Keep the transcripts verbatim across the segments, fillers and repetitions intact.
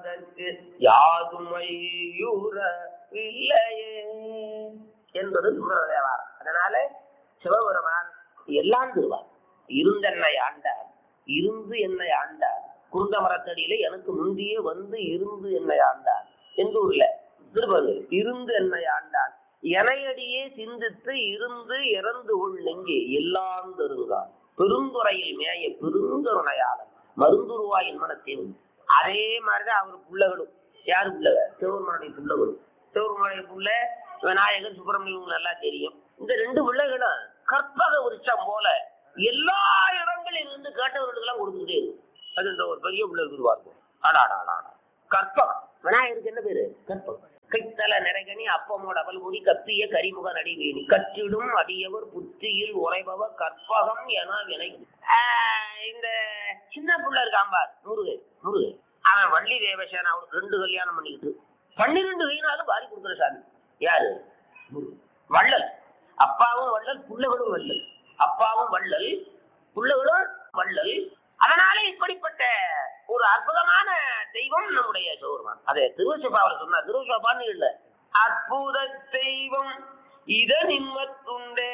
அதற்கு யாதுமையுற இல்லையே என்பது தேவாரம். அதனால சிவபெருமான் எல்லாம் தருவார். இருந்தென்னை ஆண்டார், இருந்து என்னை ஆண்டார், குருந்த மரத்தடியில எனக்கு முந்தியே வந்து இருந்து என்னை ஆண்டார் என்று ஊர்ல திருப்பதி இருந்து என்னை ஆண்டான் எனையடியே சிந்தித்து இருந்து இறந்து உள் நெஞ்சே எல்லாம் தருகிறார் பெருந்துறையில் மேய பெருந்தருணையாளர் மருந்துருவாயின் மனத்தையும். அதே மாதிரிதான் அவர் பிள்ளைகளும். யாரு பிள்ளை? சிவபெருமானுடைய பிள்ளைகளும். சிவபெருமானுடைய பிள்ளை விநாயகர், சுப்பிரமணியம் எல்லாம் தெரியும். இந்த ரெண்டு பிள்ளைகளும் கற்பக விருட்சம் போல எல்லா இடங்களில் இருந்து கேட்டவர்களுக்கு எல்லாம் கொடுத்துக்கிட்டே இருக்கும். அது இந்த ஒரு பெரிய பிள்ளை இருக்குவார்கள். ஆடாடா கற்பகம். விநாயகருக்கு என்ன பேரு? கற்பகம். கைத்தல நிறைகனி அப்பமோட அவல்முடி கப்பிய கரிமுக நடிவேணி கற்றிடும் அடியவர் புத்தியில் உரைபவர் கற்பகம் என வினை. இந்த சின்ன பிள்ளை இருக்காம்பார் முருகன். முருகன் அவன் வள்ளி தேவசேன அவனுக்கு ரெண்டு கல்யாணம் பண்ணிக்கிட்டு பன்னிரெண்டு கையினாலும் வாரி கொடுக்குற சாமி. யாரு? வள்ளல். அப்பாவும் வள்ளல், பிள்ளைகளும் வள்ளல். அப்பாவும் வள்ளல், பிள்ளைகளும் வள்ளல். அதனால இப்படிப்பட்ட ஒரு அற்புதமான தெய்வம் நம்முடைய சிவபெருமான். அதே திருவசபாவில் சொன்ன திருவசபான்னு இல்ல, அற்புத தெய்வம் இத நிம்மத்துண்டே.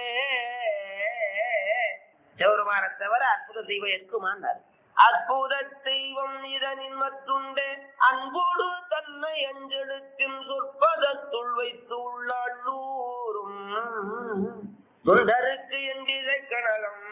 சிவபெருமானை தவிர அற்புத தெய்வம் இருக்குமான்னாரு. அற்புத தெய்வம் இத நிம்மத்துண்டே அன்போடு தன்னை அஞ்செழுத்தின் சொற்பதத்துள் வைத்து உள்ளூரும் சுந்தருக்கு என்றிதை கனகம்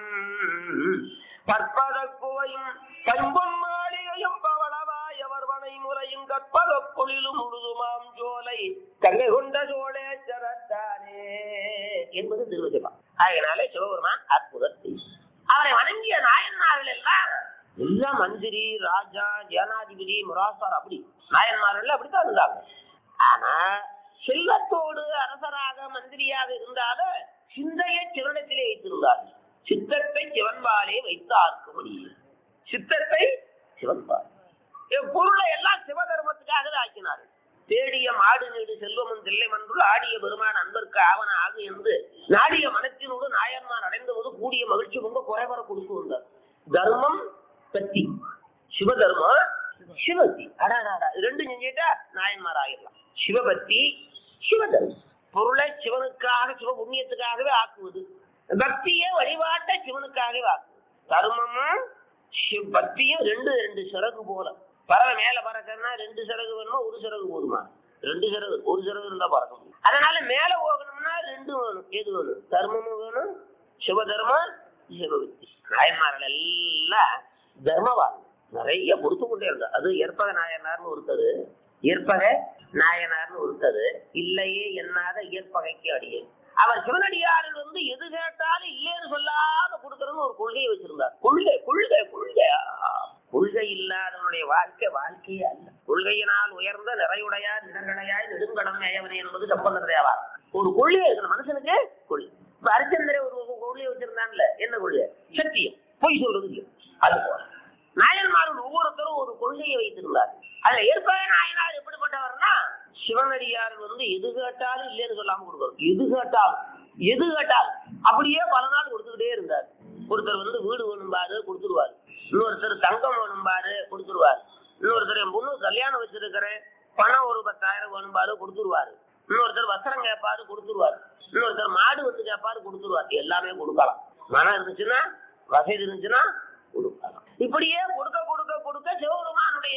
பற்பத குவையும் கண்பொன் மாளிகையும் பவளவாயவர் வனை முறையும் கற்பக பொழிலும் முழுதுமாம் ஜோலை கங்கை கொண்ட சோழேஸ்வரத்தானே என்பது திருவசபா. அதனாலே சிவபெருமான் அற்புதத்தை அவரை வணங்கிய நாயன்மார்கள் எல்லாம் எல்லாம் மந்திரி, ராஜா, ஜனாதிபதி, முராசார் அப்படி நாயன்மார்கள் அப்படித்தான் இருந்தாங்க. ஆனா செல்வத்தோடு அரசராக மந்திரியாக இருந்தாலும் சிந்தையை சிவனத்திலே வைத்திருந்தார்கள். சித்தத்தை சிவன்பாலே வைத்து ஆர்க்க முடியும். சித்தத்தை சிவன்பால் பொருளை எல்லாம் சிவதர்மத்துக்காக ஆக்கினார்கள். தேடிய மாடு நீடு செல்வமும் தில்லை மன்றுள் ஆடிய பெருமான் அன்பருக்கு ஆவன ஆகு என்று நாடிய மனத்தினோடு நாயன்மார் அடைந்த போது கூடிய மகிழ்ச்சி பொங்க குறைவர கொடுத்து வந்தார். தர்மம் பத்தி சிவதர்மம் சிவபக்தி. அடாடா ரெண்டு செஞ்சுட்டா நாயன்மார் ஆகிடலாம். சிவபக்தி சிவதர்மம். பொருளை சிவனுக்காக சிவ புண்ணியத்துக்காகவே ஆக்குவது, பக்தியை வழிபாட்டை சிவனுக்காகவே ஆக்குவது. தர்மமும் பக்தியும் ரெண்டு ரெண்டு சிறகு போல. பறவை மேல பறக்கணும்னா ரெண்டு சிறகு வேணுமா ஒரு சிறகு போதுமா? ரெண்டு சிறகு, ஒரு சிறகு இருந்தா பறக்க முடியும். அதனால மேல போகணும்னா ரெண்டு வேணும். எது வேணும்? தர்மமும் வேணும், சிவதர்மம், சிவபக்தி. நாயன்மார்கள் எல்லாம் தர்மவான் நிறைய பொறுத்து கொண்டே இருந்தார். அது ஏற்பக நாயனார்னு ஒருத்தது, ஏற்பக நாயனார்னு ஒருத்தது. இல்லையே என்னாத இயற்பகைக்கு அடியே. அவர் சிவனடியாரில் வந்து எது கேட்டாலும் இல்லைன்னு சொல்லாம கொடுக்கறதுன்னு ஒரு கொள்கையை வச்சிருந்தார். கொள்கை கொள்கை கொள்கை கொள்கை இல்லாதவனுடைய வாழ்க்கை வாழ்க்கையே அல்ல. கொள்கையினால் உயர்ந்த நிறையுடையார் இடங்கடையாய் நெடுங்கடம் மேயவனே என்பது சம்பந்தர் தேவார். ஒரு கொள்கை இருக்கணும் மனுஷனுக்கு. கொள்கை இப்ப அரிச்சந்திர ஒரு கொள்கையை வச்சிருந்தான்ல, என்ன கொள்கை? சத்தியம், பொய் சொல்றது இல்லை. அது போல நாயன்மார்கள் ஒவ்வொருத்தரும் ஒரு கொள்கையை வைத்திருந்தார். அதுல ஏற்பாடு நாயனார் எப்படிப்பட்டவர்னா சிவனடியார் வந்து எது கேட்டாலும் இல்லைன்னு சொல்லாம கொடுப்பாரு. எது கேட்டாலும் எது கேட்டாலும் அப்படியே பல நாள் கொடுத்துக்கிட்டே இருந்தார். ஒருத்தர் வந்து வீடு வேணும்பாரு கொடுத்துருவாரு, இன்னொருத்தர் தங்கம் வேணும்பாரு கொடுத்துருவாரு, இன்னொருத்தர் என் பொண்ணு கல்யாணம் வச்சிருக்கிறேன் பணம் ஒரு பத்தாயிரம் வேணும்பாரு கொடுத்துருவாரு, இன்னொருத்தர் வஸ்திரம் கேட்பாரு கொடுத்துருவாரு, இன்னொருத்தர் மாடு வந்து கேட்பாரு கொடுத்துருவாரு. எல்லாமே கொடுக்கலாம். மனம் இருந்துச்சுன்னா வசதி இருந்துச்சுன்னா கொடுக்கலாம். இப்படியே கொடுக்க கொடுக்க கொடுக்க சிவபெருமானுடைய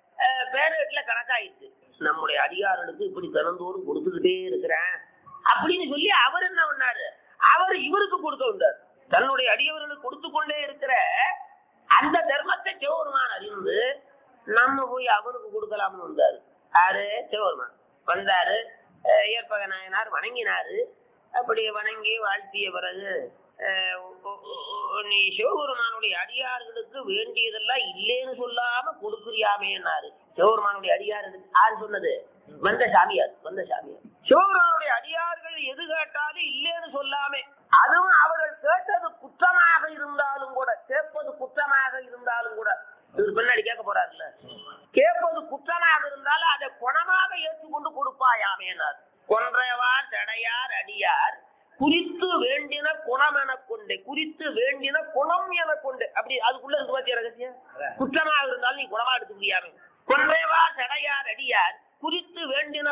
பேரேட்ல கணக்காயிடுச்சு. நம்முடைய அதிகாரிகளுக்கு இப்படி தினந்தோறும் கொடுத்துக்கிட்டே இருக்கிறேன் அப்படின்னு சொல்லி அவர் என்ன பண்ணாரு, அவர் இவருக்கு கொடுக்க வந்தார். தன்னுடைய அடியவர்களுக்கு கொடுத்து கொண்டே இருக்கிற அந்த தர்மத்தை சிவபெருமான் அறிந்து நம்ம போய் அவனுக்கு கொடுக்கலாம்னு வந்தாரு. யாரு? சிவபெருமான் வந்தாரு. ஏற்பக நாயனார் வணங்கினாரு. அப்படி வணங்கி வாழ்த்திய பிறகு நீ சிவபெருமானுடைய அடியார்களுக்கு வேண்டியதெல்லாம் இல்லேன்னு சொல்லாம கொடுக்குறியாமேன்னாரு. சிவபெருமானுடைய அடியார்களுக்கு யாரு சொன்னது? வந்த சாமியார். வந்த சாமியார் சிவபெருமானுடைய அடியார்கள் எது கேட்டாலும் இல்லேன்னு சொல்லாமே, அதுவும் அவர்கள் கேட்டது குற்றமாக இருந்தாலும் கூட, கேட்பது குற்றமாக இருந்தாலும் கூட, இவர் பின்னாடி கேட்க போறாருல்ல, கேட்பது குற்றமாக இருந்தாலும் அதை குணமாக ஏற்றுக்கொண்டு கொடுப்பாயாமேனார். கொன்றைவார் தடையார் அடியார் குறித்து வேண்டின குணம் என கொண்டே, குறித்து வேண்டின குணம் என கொண்டு. அப்படி அதுக்குள்ள இருக்கு பாத்தியா ரகசியம். குற்றமாக இருந்தாலும் நீ குணமா எடுத்துக்கிறியாமே. கொன்றைவார் தடை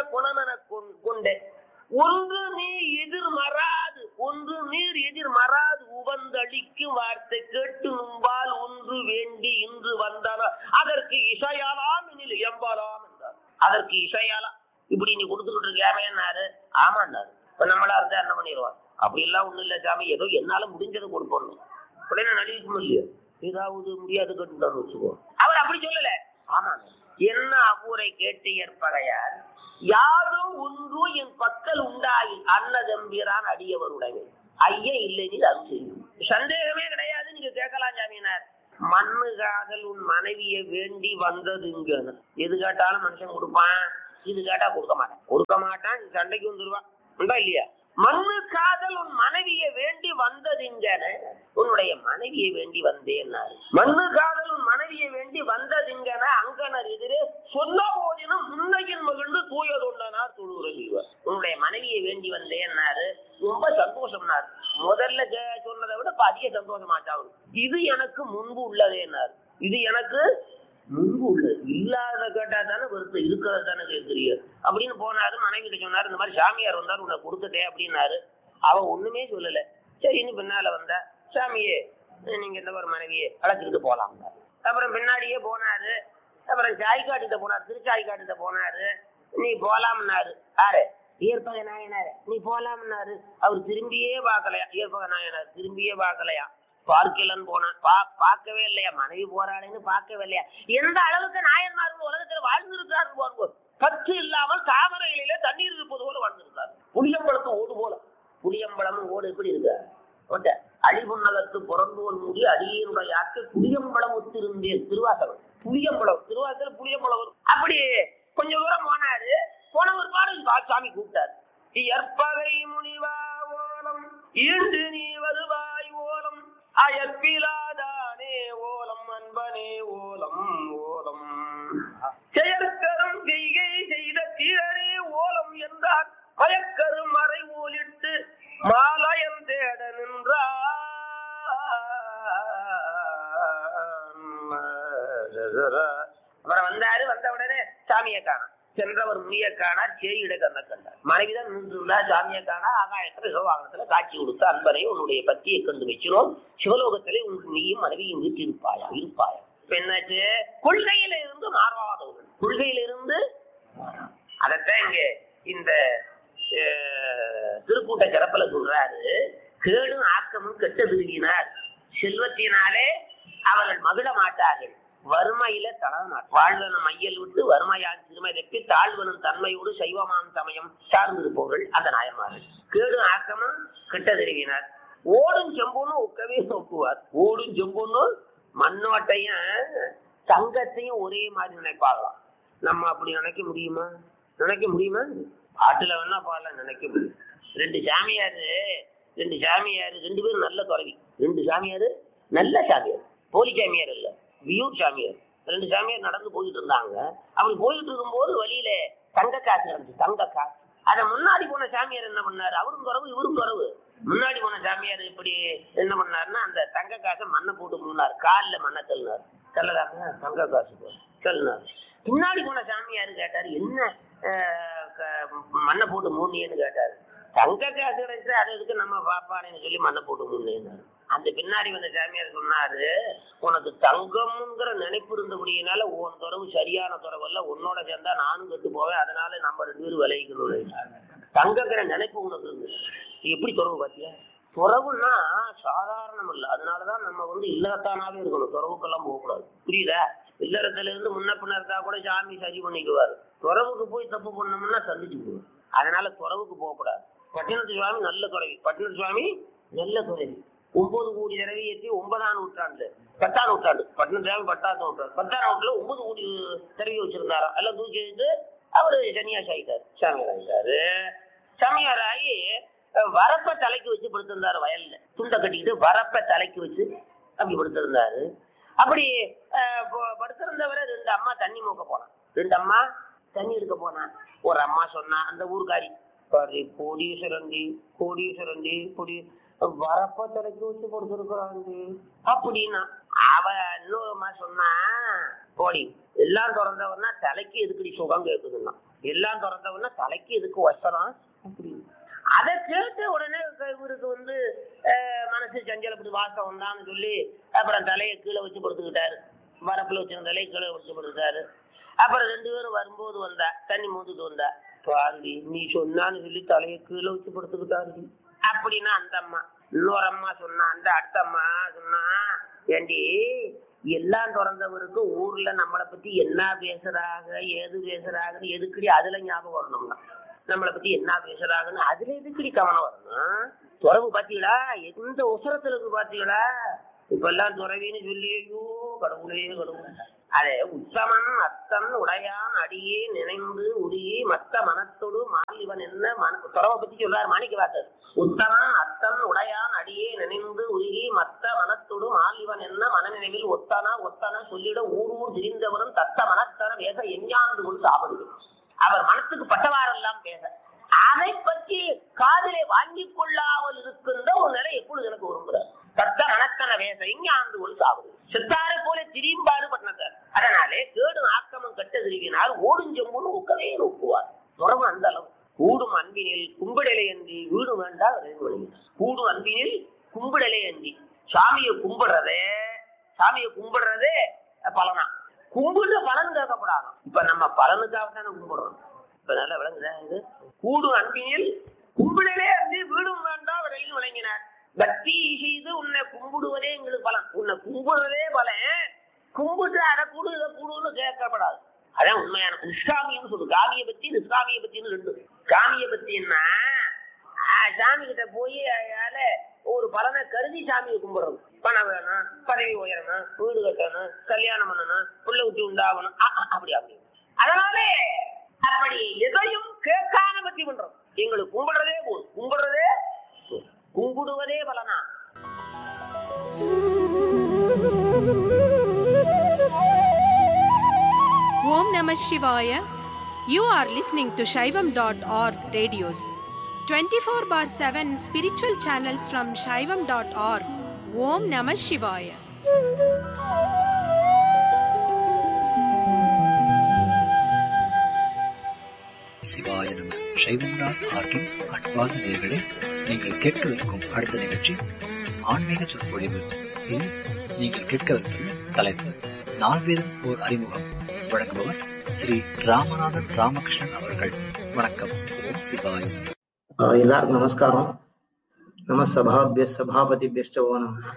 குணமென கொண்டே ஒன்று நீ எதிர் மறாது ஒன்று நீர் எதிர் மறாது உவந்தளிக்கும் வார்த்தை கேட்டு நும்பால் ஒன்று வேண்டி இன்று வந்தன அதற்கு இசையாலாம் எனில் எம்பலாம் என்றார். அதற்கு இசையாலாம் இப்படி நீ கொடுத்துக்கிட்டு இருக்கியாமேன்னாரு. ஆமாண்டாரு. இப்ப நம்மளா இருந்தா என்ன பண்ணிடுவான்? அப்படி எல்லாம் ஒண்ணும் இல்ல சாமி, ஏதோ என்னால முடிஞ்சதை கொடுப்போம். உடனே நடிக்கும் இல்லையா, ஏதாவது முடியாது கேட்டுட்டான்னு வச்சுக்கோ. அவர் அப்படி சொல்லல. ஆமா, என்ன அவ்வூரை கேட்டு ஏற்பகையார் யாரும் ஒன்று என் பக்கல் உண்டாயி அன்னதம்பிரான் அடியவருடைய ஐயா இல்லைன்னு அது செய்யும். சந்தேகமே கிடையாது. நீங்க கேட்கலாம் சாமியினார். மண்ணு காதல் உன் மனைவியை வேண்டி வந்ததுங்க. எது கேட்டாலும் மனுஷன் கொடுப்பான், இது கேட்டா கொடுக்க மாட்டான் கொடுக்க மாட்டான் சண்டைக்கு வந்துருவான் உண்டா இல்லையா? மண்ணு காதல் உன் மனைவியை வேண்டி வந்ததுங்க. உன்னுடைய மனைவியை வேண்டி வந்தேன். மண்ணு காதல் உன் மனைவியை வேண்டி வந்ததுங்க. அங்கனர் எதிரே சொன்ன போதினும் முன்னையின் மகிழ்ந்து தூயதுண்டனார் தொழுகிறவர். உன்னுடைய மனைவியை வேண்டி வந்தேன்னாரு. ரொம்ப சந்தோஷம்னாரு. முதல்ல சொன்னதை விட அதிக சந்தோஷமாச்சாவும். இது எனக்கு முன்பு உள்ளதேன்னாரு. இது எனக்கு முன்பு உள்ளது. இல்லாத கேட்டா தானே வருத்தம், இருக்கிறது தானே கேட்கிறீங்க அப்படின்னு போனாரு. மனைவி கிட்ட சொன்னாரு, இந்த மாதிரி சாமியார் வந்தாரு உன்னை கொடுத்துட்டேன் அப்படின்னாரு. அவ ஒண்ணுமே சொல்லல. சரின்னு பின்னால வந்தா, சாமியே நீங்க இந்த மாதிரி மனைவியே அழைச்சிக்கிட்டு போலாம். அப்புறம் பின்னாடியே போனாரு. அப்புறம் சாய்காட்டிட்ட போனாரு, திருச்சாய்காட்டிட்ட போனாரு. நீ போலாம்னாரு. ஆறு ஏற்பக நாயனாரு நீ போலாம்னாரு. அவர் திரும்பியே பார்க்கலையா. ஏற்பக நாயனார் திரும்பியே பார்க்கலையா. பார்க்கலன்னு போனா பார்க்கவே இல்லையா. மனைவி போராடுன்னு பார்க்கவே இல்லையா. எந்த அளவுக்கு நாயன்மார்கள் உலகத்துல வாழ்ந்திருக்கிறார்கள். பற்று இல்லாமல் தாமரை இலையில தண்ணீர் இருப்பது போல வாழ்ந்திருக்காரு. புளியம்பழத்து ஓடு போல. புளியம்பழமும் ஓடு எப்படி இருக்க அடிபுன்னகத்து புறந்தோல் மூடி அடியினுடைய ஆக்க புளியம்பழம் ஒத்திருந்தேன். திருவாசகம் புளியம்பழம். திருவாசகம் புளியம்பழம் வரும். அப்படி கொஞ்சம் தூரம் போனாரு. போன ஒரு பாடு சாமி கூப்பிட்டாரு. ஏற்பகை முனிவா ஓலம் ஈண்டு நீ வருவாய் ஓலம் அயற்பிலாதானே ஓலம் அன்பனே ஓலம் ஓலம் செயற்கரும் செய்கை செய்த தீரனே ஓலம் என்றார். பயக்கரும் மறை ஓலிட்டு மாலயம் தேட நின்றார். அப்புறம் வந்தாரு. வந்த உடனே சாமியை காணாம். சென்றவர் முனிய காணார். சேயிட கண்ண கண்டார். மனைவிதான் நின்றுள்ளா. சாமியை காணா. ஆகாயத்துல சிவவாகனத்துல காட்சி கொடுத்த அன்பனை உன்னுடைய பத்தியை கண்டு வச்சிரும். சிவலோகத்திலே உனக்கு நீயும் மனைவியும் வீட்டு இருப்பாயா இருப்பாயா. இப்ப என்னாச்சு? கொள்கையில இருந்து மாறாதவர்கள். கொள்கையில இருந்து அதத்தான் இங்க இந்த திருக்கூட்ட சிறப்புல சொல்றாரு. கேடும் ஆக்கமும் கெட்ட விரும்பினார். செல்வத்தினாலே அவர்கள் மகிழ மாட்டார்கள். வறுமையில தளர்நாள் வாழ்வன மையல் விட்டு வறுமையால் சிறுமை தப்பி தாழ்வனும் தன்மையோடு சைவமாம் சமயம் சார்ந்திருப்பவர்கள் அந்த நாயன்மார்கள். கேடும் ஆக்கமும் கெட்ட தெரிவினார். ஓடும் செம்பொன்னு ஒக்கவே நோக்குவார். ஓடும் செம்பொன்னு மண்ணோட்டையும் தங்கத்தையும் ஒரே மாதிரி நினைப்பாங்களாம். நம்ம அப்படி நினைக்க முடியுமா? நினைக்க முடியுமா? பாட்டுல வேணா பாடல, நினைக்க முடியும். ரெண்டு சாமியாரு ரெண்டு சாமியாரு ரெண்டு பேரும் நல்ல துறவி. ரெண்டு சாமியாரு நல்ல சாமியார், போலி சாமியார் இல்ல, வியூர் சாமியார். ரெண்டு சாமியார் நடந்து போயிட்டு இருந்தாங்க. அப்படி போயிட்டு இருக்கும்போது வழியில தங்க காசு இருந்துச்சு. தங்க காசு அத முன்னாடி போன சாமியார் என்ன பண்ணாரு? அவரும் துறவு இவரும் துறவு. முன்னாடி போன சாமியார் இப்படி என்ன பண்ணாருன்னா அந்த தங்க காசை மண்ணை போட்டு முன்னாரு. காலில் மண்ணை தள்ளினார். தள்ளதாங்க தங்க காசு தள்ளினார். பின்னாடி போன சாமியாரு கேட்டாரு, என்ன மண்ணை போட்டு மூணுன்னு கேட்டாரு. தங்க காசு கிடைச்சா அது எதுக்கு நம்ம பாப்பானேன்னு சொல்லி மண்ணை போட்டு மூணுன்னு. அந்த பின்னாடி வந்த சாமியார் சொன்னாரு, உனக்கு தங்கம்ங்கிற நினைப்பு இருந்தபடியினால உன் துறவு சரியான துறவு அல்ல, உன்னோட சேர்ந்தா நானும் கெட்டு போவேன், அதனால நம்ம ரெண்டு பேரும் விளைவிக்கணும். தங்கங்கிற நினைப்பு உனக்கு இருந்து எப்படி துறவு பாத்தியா? துறவுன்னா சாதாரணம் இல்லை. அதனாலதான் நம்ம வந்து இல்லறத்தானாவே இருக்கணும். துறவுக்கெல்லாம் போகக்கூடாது. புரியுதா? இல்லறத்துல இருந்து முன்ன பின்ன இருந்தா கூட சாமி சரி பண்ணிக்குவாரு. துறவுக்கு போய் தப்பு பண்ணோம்னா சந்திச்சு போவார். அதனால துறவுக்கு போகக்கூடாது. பட்டினத்து சுவாமி நல்ல துறவி. பட்டினத்து சுவாமி நல்ல துறவி. ஒன்பது கோடி தடவை ஏற்றி ஒன்பதாம் நூற்றாண்டு பத்தாம் நூற்றாண்டு பட்டினத்து சுவாமி பத்தாம் நூற்றாண்டு பத்தாம் நூற்றுல ஒன்பது கோடி தடவை வச்சிருந்தாரா. எல்லாம் தூக்கி எழுந்து அவரு சன்னியாசி ஆகிட்டாரு. சாமியார் ஆகிட்டாரு. சாமியார் ஆகி வரப்ப தலைக்கு வச்சு படுத்திருந்தாரு. வயல்ல துண்டை கட்டிக்கிட்டு வரப்ப தலைக்கு வச்சு அப்படி படுத்திருந்தாரு. அப்படி படுத்திருந்தவரை ரெண்டு அம்மா தண்ணி மூக்க போனான். ரெண்டு அம்மா தண்ணி எடுக்க போனான். ஒரு அம்மா சொன்னா, அந்த ஊருக்காரி, கோடீஸ்வரண்டி கோடீஸ்வரண்டி கொடி வரப்ப தலைக்கு வச்சு படுத்திருக்கிறாண்டி அப்படின்னா. அவ இன்னொரு அம்மா சொன்னா, போடி எல்லாம் திறந்தவன்னா தலைக்கு எதுக்குடி சுகம் கேட்குதுன்னா, எல்லாம் திறந்தவன்னா தலைக்கு எதுக்கு வசனம் அப்படி. அதை கேட்டு உடனே இவருக்கு வந்து மனசு சஞ்சலப்பட்டு வாசம் வந்தான்னு சொல்லி அப்புறம் தலையை கீழே வச்சு படுத்துக்கிட்டாரு. வரப்புல வச்சிருந்த தலையை கீழே வச்சு படுத்துட்டாரு. அப்புறம் ரெண்டு பேரும் வரும்போது வந்தா தண்ணி மூந்துட்டு வந்தா, பாருடி நீ சொன்னான்னு சொல்லி தலையை கீழே வச்சு படுத்துக்கிட்டாரு அப்படின்னா அந்த அம்மா. இன்னொரு அம்மா சொன்னா, அந்த அடுத்த அம்மா சொன்னா, ஏண்டி எல்லாம் திறந்தவருக்கு ஊர்ல நம்மளை பத்தி என்ன பேசுறாங்க ஏது பேசுறாங்கன்னு எதுக்குடி அதுல ஞாபகம் வரணும்னா, நம்மளை பத்தி என்ன பேசுறாங்கன்னு அதுல எதுக்குடி கவனம் வரணும். துறவு பாத்தீங்களா எந்த உசரத்துல இருக்கு பாத்தீங்களா, இப்ப எல்லாம் துறவின்னு சொல்லி ஐயோ கடவுளே கடவுளே. அதே உத்தமன் அத்தன் உடையான் அடியே நினைந்து உருகி மத்த மனத்தோடு மாறிவன் என்ன மன துறவை பத்தி சொல்றாரு மாணிக்க வாசகர். உத்தமன் அத்தன் உடையான் அடியே நினைந்து உருகி மத்த மனத்தோடு மாறிவன் என்ன மனநினைவில் ஒத்தனா ஒத்தன சொல்லிட ஊர் ஊர் திரிந்தவரும் தத்த மனத்தன பேச எஞ்ஞாந்து கொண்டு சாப்பிடுது. அவர் மனத்துக்கு பட்டவாரெல்லாம் பேச அதை பற்றி காதிலே வாங்கி கொள்ளாமல் இருக்கின்ற ஒரு நிலை எப்பொழுது எனக்கு விரும்புகிறார். தத்த மனத்தன பேச எஞ்ஞாந்து கொண்டு சாப்பிடுது. செத்தாரை போல திரியும்பாடு பண்ணார். அதனாலே கேடு ஆக்கமும் கட்ட திருவினால் ஓடுஞ்செம்புன்னு ஊக்கவே நோக்குவார். துறவு அந்த அளவு. கூடும் அன்பினில் கும்பிடலை அன்றி வீடு வேண்டாம். கூடும் அன்பினில் கும்பிடலை அன்றி சாமியை கும்பிடுறதே சாமியை கும்பிடுறதே பலனா. கும்பிட்டு பலன் கேட்கப்படாது. இப்ப நம்ம பலனுக்காக தானே கும்பிடுறோம். இப்ப நல்லா விளங்குதா இது? கூடும் அன்பினில் கும்பிடலே அன்றி வீடும் வேண்டாம் விலையில் விளங்கினார். பக்தி செய்து உன்னை கும்பிடுவதே எங்களுக்கு பலன். உன்னை கும்பிடுறதே பலன். கும்பிட்டு அதை கூடு இதை கூடுன்னு கேட்கப்படாது. அதான் உண்மையான நிஷ்காமியம் சொல்லு. காமிய பத்தி நிஷ்காமிய பத்தின்னு ரெண்டு. காமிய பத்தின்னா சாமி கிட்ட போய் அதால ஒரு பலனை கருதி சாமியை கும்பிடுறது. பணம் வேணும், பதவி உயரணும், வீடு கட்டணும், கல்யாணம் பண்ணணும், புள்ள ஊட்டி உண்டாகணும், அப்படி அப்படி. அதனாலே அப்படி எதையும் கேட்காம பத்தி பண்றோம். எங்களுக்கு கும்பிடுறதே போதும். கும்பிடுறதே கும்பிடுவதே பலனா. Om Namah Shivaya. You are listening to Shaivam dot org radios. twenty-four bar seven spiritual channels from Shaivam dot org. Om Namah Shivaya. சிவாய நம. சைவம் டாட் ஆர்கின் அன்பார்ந்த நேயர்களே, நீங்கள் கேட்கவிருக்கும் அடுத்த நிகழ்ச்சி ஆன்மீக சொற்பொழிவு. இது நீங்கள் கேட்கவிருப்பது தலைப்பு நால்வேதம் ஓர் அறிமுகம். வழங்குபவர் ஸ்ரீ ராமநாதன் ராமகிருஷ்ணன் அவர்கள். வணக்கம். ஓம் சிவாய. எல்லாருக்கும் நமஸ்காரம். நம சபாபிய சபாபதிபியோ நம.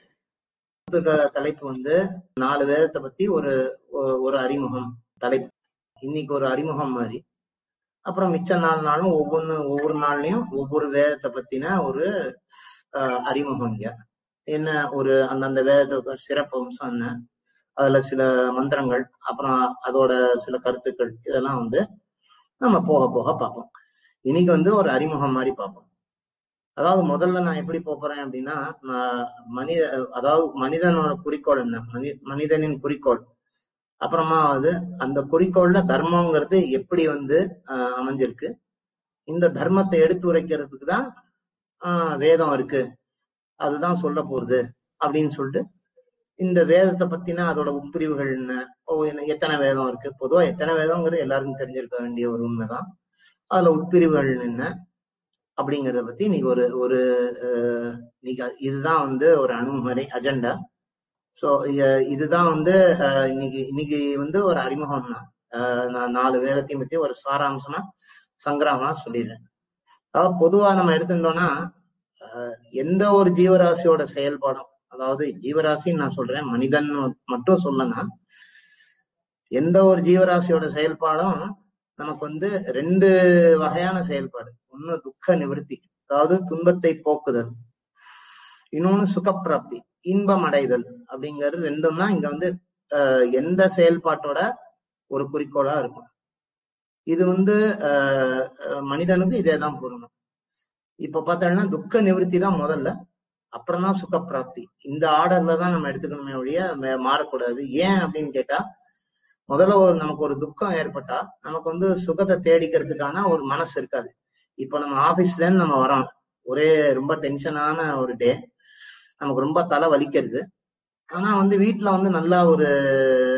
தலைப்பு வந்து நாலு வேதத்தை பத்தி ஒரு ஒரு அறிமுகம் தலைப்பு. இன்னைக்கு ஒரு அறிமுகம் மாதிரி. அப்புறம் மிச்ச நாலு நாளும் ஒவ்வொன்னு ஒவ்வொரு நாள்லயும் ஒவ்வொரு வேதத்தை பத்தின ஒரு அஹ் அறிமுகம். இங்க என்ன ஒரு அந்தந்த வேதத்தோட சிறப்பு அம்சம் என்ன, அதுல சில மந்திரங்கள், அப்புறம் அதோட சில கருத்துக்கள், இதெல்லாம் வந்து நம்ம போக போக பார்ப்போம். இன்னைக்கு வந்து ஒரு அறிமுகம் மாதிரி பார்ப்போம். அதாவது முதல்ல நான் எப்படி போறேன் அப்படின்னா, மனித அதாவது மனிதனோட குறிக்கோள் என்ன, மனி மனிதனின் குறிக்கோள், அப்புறமா வந்து அந்த குறிக்கோள்ல தர்மங்கிறது எப்படி வந்து ஆஹ் அமைஞ்சிருக்கு, இந்த தர்மத்தை எடுத்து உரைக்கிறதுக்கு தான் ஆஹ் வேதம் இருக்கு, அதுதான் சொல்ல போறது அப்படின்னு சொல்லிட்டு இந்த வேதத்தை பத்தினா அதோட உட்பிரிவுகள் என்ன, எத்தனை வேதம் இருக்கு, பொதுவா எத்தனை வேதம்ங்கிறது எல்லாருக்கும் தெரிஞ்சிருக்க வேண்டிய ஒரு உண்மைதான். அதுல உட்பிரிவுகள் என்ன அப்படிங்கிறத பத்தி இன்னைக்கு ஒரு ஒரு இன்னைக்கு இதுதான் வந்து ஒரு அணுகுமுறை அஜெண்டா. ஸோ இதுதான் வந்து இன்னைக்கு இன்னைக்கு வந்து ஒரு அறிமுகம் தான். நான் நாலு வேதத்தையும் பத்தி ஒரு சாராம்சமா சங்கிரமா சொல்லிடுறேன். அதாவது பொதுவா நம்ம எடுத்துட்டோம்னா எந்த ஒரு ஜீவராசியோட செயல்பாடும், அதாவது ஜீவராசின்னு நான் சொல்றேன், மனிதன் மட்டும் சொல்லனா, எந்த ஒரு ஜீவராசியோட செயல்பாடும் நமக்கு வந்து ரெண்டு வகையான செயல்பாடு. ஒண்ணு துக்க நிவர்த்தி, அதாவது துன்பத்தை போக்குதல், இன்னொன்னு சுகப்பிராப்தி, இன்பம் அடைதல். அப்படிங்கிறது ரெண்டும் தான் இங்க வந்து அஹ் எந்த செயல்பாட்டோட ஒரு குறிக்கோளா இருக்கும். இது வந்து அஹ் மனிதனுக்கு இதே தான் பொருந்தும். இப்ப பார்த்தோம்னா துக்க நிவர்த்தி தான் முதல்ல, அப்புறம் தான் சுகப்பிராப்தி. இந்த ஆர்டர்ல தான் நம்ம எடுத்துக்கணுமே ஒழிய மாறக்கூடாது. ஏன் அப்படின்னு கேட்டா, முதல்ல ஒரு நமக்கு ஒரு துக்கம் ஏற்பட்டா நமக்கு வந்து சுகத்தை தேடிக்கிறதுக்கான ஒரு மனசு இருக்காது. இப்ப நம்ம ஆபீஸ்ல இருந்து நம்ம வரோம், ஒரே ரொம்ப டென்ஷனான ஒரு டே, நமக்கு ரொம்ப தலை வலிக்கிறது. ஆனா வந்து வீட்டுல வந்து நல்லா ஒரு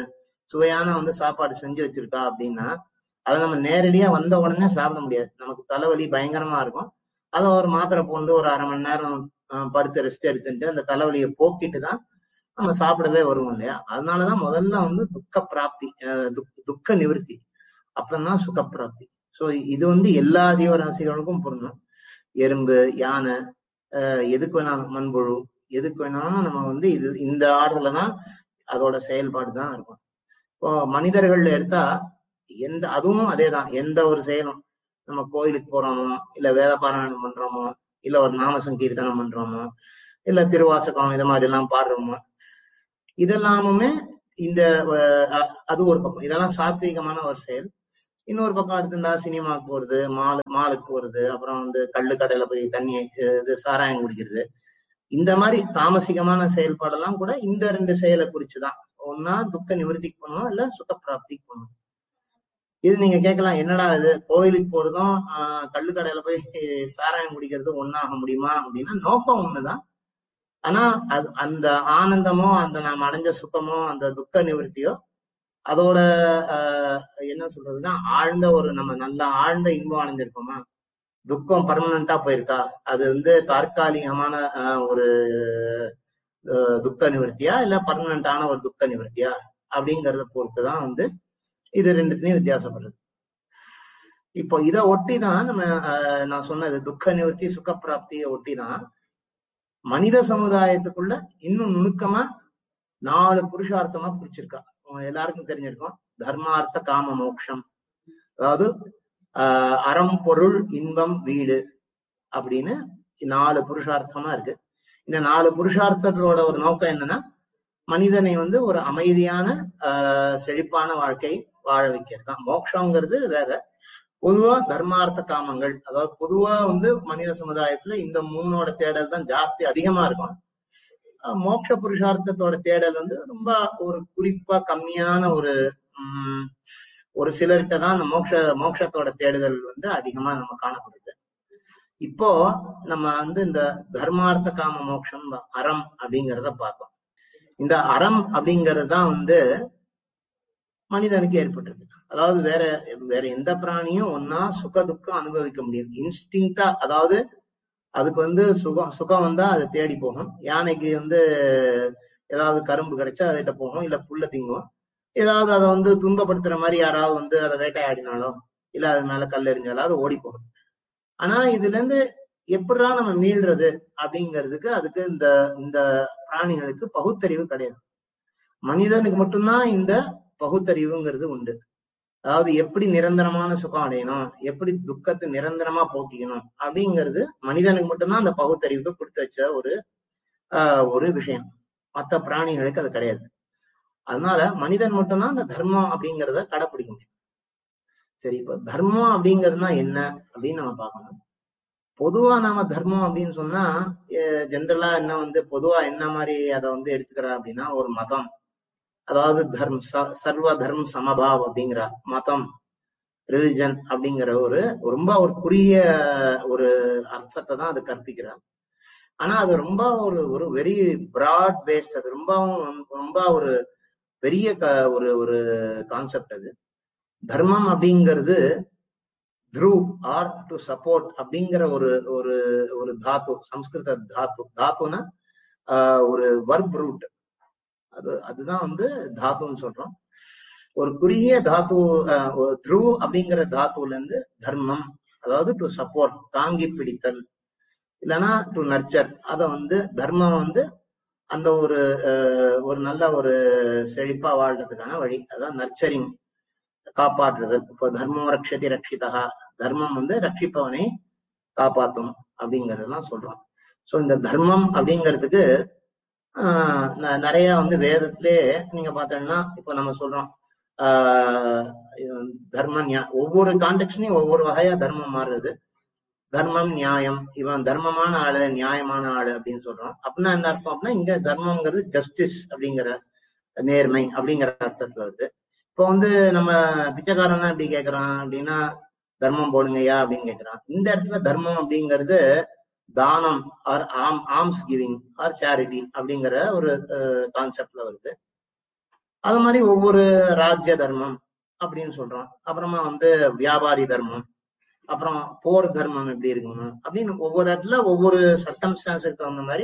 சுவையான வந்து சாப்பாடு செஞ்சு வச்சிருக்கா அப்படின்னா அதை நம்ம நேரடியா வந்த உடனே சாப்பிட முடியாது. நமக்கு தலைவலி பயங்கரமா இருக்கும். அதை ஒரு மாத்திரை போட்டு ஒரு அரை மணி நேரம் படுத்து ரெஸ்ட் எடுத்துட்டு அந்த தலைவலியை போக்கிட்டு தான் நம்ம சாப்பிடவே வருவோம் இல்லையா? அதனாலதான் முதல்ல வந்து துக்க பிராப்தி, துக்க நிவர்த்தி, அப்புறம்தான் சுக பிராப்தி. சோ இது வந்து எல்லா ஜீவராசிகளுக்கும் பொருந்தும். எறும்பு, யானை, அஹ் எதுக்கு வேணாலும், மண்புழு, எதுக்கு வேணாலும் நம்ம வந்து இது இந்த ஆர்டர்ல தான் அதோட செயல்பாடு தான் இருக்கும். இப்போ மனிதர்கள் எடுத்தா எந்த அதுவும் அதேதான். எந்த ஒரு செயலும் நம்ம கோயிலுக்கு போறோமோ, இல்ல வேத பாராயணம் பண்றோமோ, இல்ல ஒரு நாம சங்கீர்த்தனம் பண்றோமோ, இல்ல திருவாசகம் இது மாதிரி எல்லாம் பாடுறோமோ, இதெல்லாமுமே இந்த அது ஒரு பக்கம். இதெல்லாம் சாத்வீகமான ஒரு செயல். இன்னொரு பக்கம் எடுத்துட்டா சினிமாவுக்கு போறது, மாலு மாலுக்கு போறது, அப்புறம் வந்து கள்ளு கடையில போய் தண்ணி இது சாராயம் குடிக்கிறது, இந்த மாதிரி தாமசிகமான செயல்பாடெல்லாம் கூட இந்த ரெண்டு செயலை குறிச்சுதான். ஒன்னா துக்க நிவர்த்திக்கு பண்ணணும், இல்ல சுக பிராப்திக்கு பண்ணணும். இது நீங்க கேட்கலாம், என்னடா இது கோயிலுக்கு போறதும் ஆஹ் கள்ளு கடையில போய் சாராயம் குடிக்கிறதும் ஒன்னாக முடியுமா அப்படின்னா, நோக்கம் ஒண்ணுதான். ஆனா அது அந்த ஆனந்தமோ, அந்த நாம் அடைஞ்ச சுகமோ, அந்த துக்க நிவர்த்தியோ, அதோட ஆஹ் என்ன சொல்றதுன்னா ஆழ்ந்த ஒரு நம்ம நல்லா ஆழ்ந்த இன்பம் அடைஞ்சிருக்கோமா, துக்கம் பர்மனண்டா போயிருக்கா, அது வந்து தற்காலிகமான ஆஹ் ஒரு துக்க நிவர்த்தியா இல்ல பர்மனண்டான ஒரு துக்க நிவர்த்தியா அப்படிங்கறத பொறுத்துதான் வந்து இது ரெண்டுத்துலயும் வித்தியாசப்படுறது. இப்போ இதை ஒட்டிதான் நம்ம ஆஹ் நான் சொன்னது துக்க நிவர்த்தி சுக பிராப்தியை ஒட்டிதான் மனித சமுதாயத்துக்குள்ள இன்னும் நுணுக்கமா நாலு புருஷார்த்தமா பிடிச்சிருக்கா. எல்லாருக்கும் தெரிஞ்சிருக்கும், தர்மார்த்த காம மோட்சம். அதாவது ஆஹ் அறம், பொருள், இன்பம், வீடு அப்படின்னு நாலு புருஷார்த்தமா இருக்கு. இந்த நாலு புருஷார்த்தத்தோட ஒரு நோக்கம் என்னன்னா, மனிதனை வந்து ஒரு அமைதியான ஆஹ் செழிப்பான வாழ்க்கை வாழ வைக்கிறது தான். மோட்சங்கிறது வேற. பொதுவா தர்மார்த்த காமங்கள், அதாவது பொதுவா வந்து மனித சமுதாயத்துல இந்த மூணோட தேடல் தான் ஜாஸ்தி அதிகமா இருக்கும். மோட்ச புருஷார்த்தத்தோட தேடல் வந்து ரொம்ப ஒரு குறிப்பா கம்மியான ஒரு உம் ஒரு சிலர்கிட்ட தான் அந்த மோட்ச மோட்சத்தோட தேடுதல் வந்து அதிகமா நம்ம காணப்படுது. இப்போ நம்ம வந்து இந்த தர்மார்த்த காம மோட்சம், அறம் அப்படிங்கிறத பார்த்தோம். இந்த அறம் அப்படிங்கிறது தான் வந்து மனிதனுக்கு ஏற்பட்டிருக்கு. அதாவது வேற வேற எந்த பிராணியும் ஒன்னா சுக துக்கம் அனுபவிக்க முடியும் இன்ஸ்டிங்டா. அதாவது அதுக்கு வந்து சுகம் சுகம் வந்தா அதை தேடி போகும். யானைக்கு வந்து ஏதாவது கரும்பு கிடைச்சா அதுகிட்ட போகும், இல்ல புல்ல திங்கும். ஏதாவது அதை வந்து துன்பப்படுத்துற மாதிரி யாராவது வந்து அதை வேட்டையாடினாலோ இல்ல அது மேல கல் எறிஞ்சாலோ அது ஓடி போகும். ஆனா இதுல இருந்து எப்படிதான் நம்ம மீள்றது அப்படிங்கிறதுக்கு அதுக்கு இந்த இந்த பிராணிகளுக்கு பகுத்தறிவு கிடையாது. மனிதனுக்கு மட்டும்தான் இந்த பகுத்தறிவுங்கிறது உண்டு. அதாவது எப்படி நிரந்தரமான சுகம் அடையணும், எப்படி துக்கத்தை நிரந்தரமா போக்கிக்கணும் அப்படிங்கிறது மனிதனுக்கு மட்டும்தான் அந்த பகுத்தறிவுக்கு கொடுத்து வச்ச ஒரு ஆஹ் ஒரு விஷயம். மற்ற பிராணிகளுக்கு அது கிடையாது. அதனால மனிதன் மட்டும்தான் அந்த தர்மம் அப்படிங்கிறத கடைப்பிடிக்க முடியும். சரி, இப்ப தர்மம் அப்படிங்கிறதுனா என்ன அப்படின்னு நம்ம பார்க்கணும். பொதுவா நாம தர்மம் அப்படின்னு சொன்னா ஜென்ரலா என்ன வந்து பொதுவா என்ன மாதிரி அதை வந்து எடுத்துக்கிறா அப்படின்னா, ஒரு மதம், அதாவது தர்ம சர்வ தர்ம சமபாவ் அப்படிங்கிற மதம், ரிலிஜன் அப்படிங்கிற ஒரு ரொம்ப ஒரு குறுகிய ஒரு அர்த்தத்தை தான் அது கற்பிக்கிறார். ஆனா அது ரொம்ப ஒரு ஒரு வெரி பிராட் பேஸ்ட், அது ரொம்பவும் ரொம்ப ஒரு பெரிய க ஒரு ஒரு கான்செப்ட் அது. தர்மம் அப்படிங்கிறது த்ரூ ஆர் டு சப்போர்ட் அப்படிங்கிற ஒரு ஒரு ஒரு தாத்து, சம்ஸ்கிருத தாத்து. தாத்துனா ஆஹ் ஒரு வர்ப் ரூட், அது அதுதான் வந்து தாத்துன்னு சொல்றோம். ஒரு குறுகிய தாத்து த்ரூ அப்படிங்கிற தாத்துல இருந்து தர்மம், அதாவது டு சப்போர்ட், தாங்கி பிடித்தல், இல்லைன்னா டு நர்ச்சர். அத வந்து தர்மம் வந்து அந்த ஒரு ஒரு நல்ல ஒரு செழிப்பா வாழ்றதுக்கான வழி, அதான் நர்ச்சரிங், காப்பாற்றுதல். இப்போ தர்மம் ரக்ஷதி ரக்ஷிதா, தர்மம் வந்து ரட்சிப்பவனை காப்பாற்றும் அப்படிங்கறதெல்லாம் சொல்றோம். சோ இந்த தர்மம் அப்படிங்கிறதுக்கு ஆஹ் நிறைய வந்து வேதத்திலே நீங்க பார்த்தீங்கன்னா, இப்போ நம்ம சொல்றோம் ஆஹ் தர்ம நியா ஒவ்வொரு கான்டெக்ட்லயும் ஒவ்வொரு வகையா தர்மம் மாறுறது. தர்மம் நியாயம், இவன் தர்மமான ஆளு நியாயமான ஆளு அப்படின்னு சொல்றோம். அப்படின்னா என்ன அர்த்தம் அப்படின்னா, இங்க தர்மம்ங்கிறது ஜஸ்டிஸ் அப்படிங்கிற நேர்மை அப்படிங்கிற அர்த்தத்துல வருது. இப்போ வந்து நம்ம பிச்சைக்காரன்னா எப்படி கேட்கறான் அப்படின்னா, தர்மம் போடுங்கய்யா அப்படின்னு கேட்கறான். இந்த இடத்துல தர்மம் அப்படிங்கிறது தானம் ஆர் ஆம் ஆர்ம்ஸ் கிவிங் ஆர் சேரிட்டி அப்படிங்கிற ஒரு கான்செப்ட்ல வருது. அது மாதிரி ஒவ்வொரு ராஜ்ய தர்மம் அப்படின்னு சொல்றோம். அப்புறமா வந்து வியாபாரி தர்மம், அப்புறம் போர் தர்மம் எப்படி இருக்கணும் அப்படின்னு ஒவ்வொரு இடத்துல ஒவ்வொரு சர்க்கம்ஸ்டான்ஸுக்கு தகுந்த மாதிரி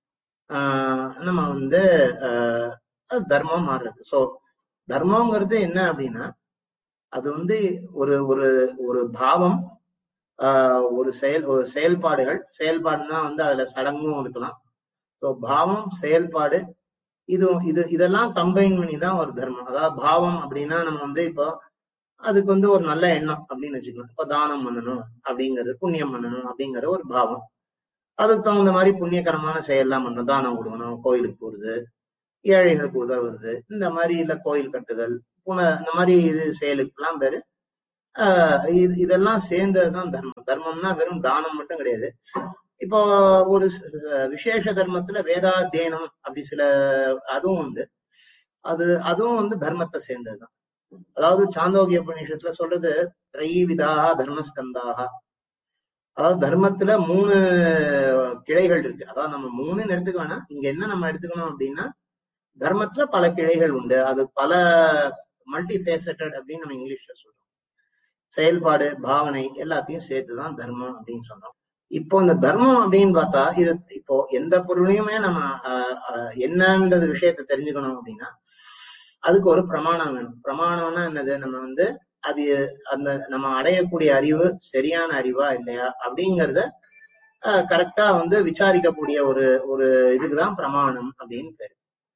ஆஹ் நம்ம வந்து ஆஹ் தர்மம் மாறுறது. சோ தர்மங்கிறது என்ன அப்படின்னா அது வந்து ஒரு ஒரு ஒரு பாவம், ஆஹ் ஒரு செயல் ஒரு செயல்பாடுகள். செயல்பாடுனா வந்து அதுல சடங்கும் இருக்கலாம். ஸோ பாவம், செயல்பாடு, இது இது இதெல்லாம் கம்பைன் பண்ணி தான் ஒரு தர்மம். அதாவது பாவம் அப்படின்னா நம்ம வந்து இப்போ அதுக்கு வந்து ஒரு நல்ல எண்ணம் அப்படின்னு வச்சுக்கலாம். இப்போ தானம் பண்ணணும் அப்படிங்கிறது, புண்ணியம் பண்ணணும் அப்படிங்கிறது ஒரு பாவம். அதுக்கு தகுந்த மாதிரி புண்ணியகரமான செயல்லாம் பண்ணணும். தானம் கொடுக்கணும், கோயிலுக்கு போறது, ஏழைகளுக்கு உதவுறது, இந்த மாதிரி இல்ல கோயில் கட்டுதல், புன இந்த மாதிரி இது செயலுக்கு எல்லாம் பேரு ஆஹ் இது இதெல்லாம் சேர்ந்ததுதான் தர்மம். தர்மம்னா வெறும் தானம் மட்டும் கிடையாது. இப்போ ஒரு விசேஷ தர்மத்துல வேதாத்தியனம் அப்படி சில அதுவும் உண்டு. அது அதுவும் வந்து தர்மத்தை சேர்ந்ததுதான். அதாவது சாந்தோக்கிய உபநிஷத்துல சொல்றது திரைவிதாக தர்மஸ்கந்தாக. அதாவது தர்மத்துல மூணு கிளைகள் இருக்கு. அதாவது நம்ம மூணுன்னு எடுத்துக்க வேணாம். இங்க என்ன நம்ம எடுத்துக்கணும் அப்படின்னா தர்மத்துல பல கிளைகள் உண்டு. அது பல மல்டி ஃபேசட்டட் அப்படின்னு நம்ம இங்கிலீஷ்ல சொல்றோம். செயல்பாடு, பாவனை எல்லாத்தையும் சேர்த்துதான் தர்மம் அப்படின்னு சொல்றோம். இப்போ இந்த தர்மம் அப்படின்னு பார்த்தா இது இப்போ எந்த பொருளையுமே நம்ம ஆஹ் என்னன்றது விஷயத்த தெரிஞ்சுக்கணும் அப்படின்னா அதுக்கு ஒரு பிரமாணம் வேணும். பிரமாணம்னா என்னது? நம்ம வந்து அது அந்த நம்ம அடையக்கூடிய அறிவு சரியான அறிவா இல்லையா அப்படிங்கிறத ஆஹ் கரெக்டா வந்து விசாரிக்கக்கூடிய ஒரு ஒரு இதுக்குதான் பிரமாணம் அப்படின்னு பேரு.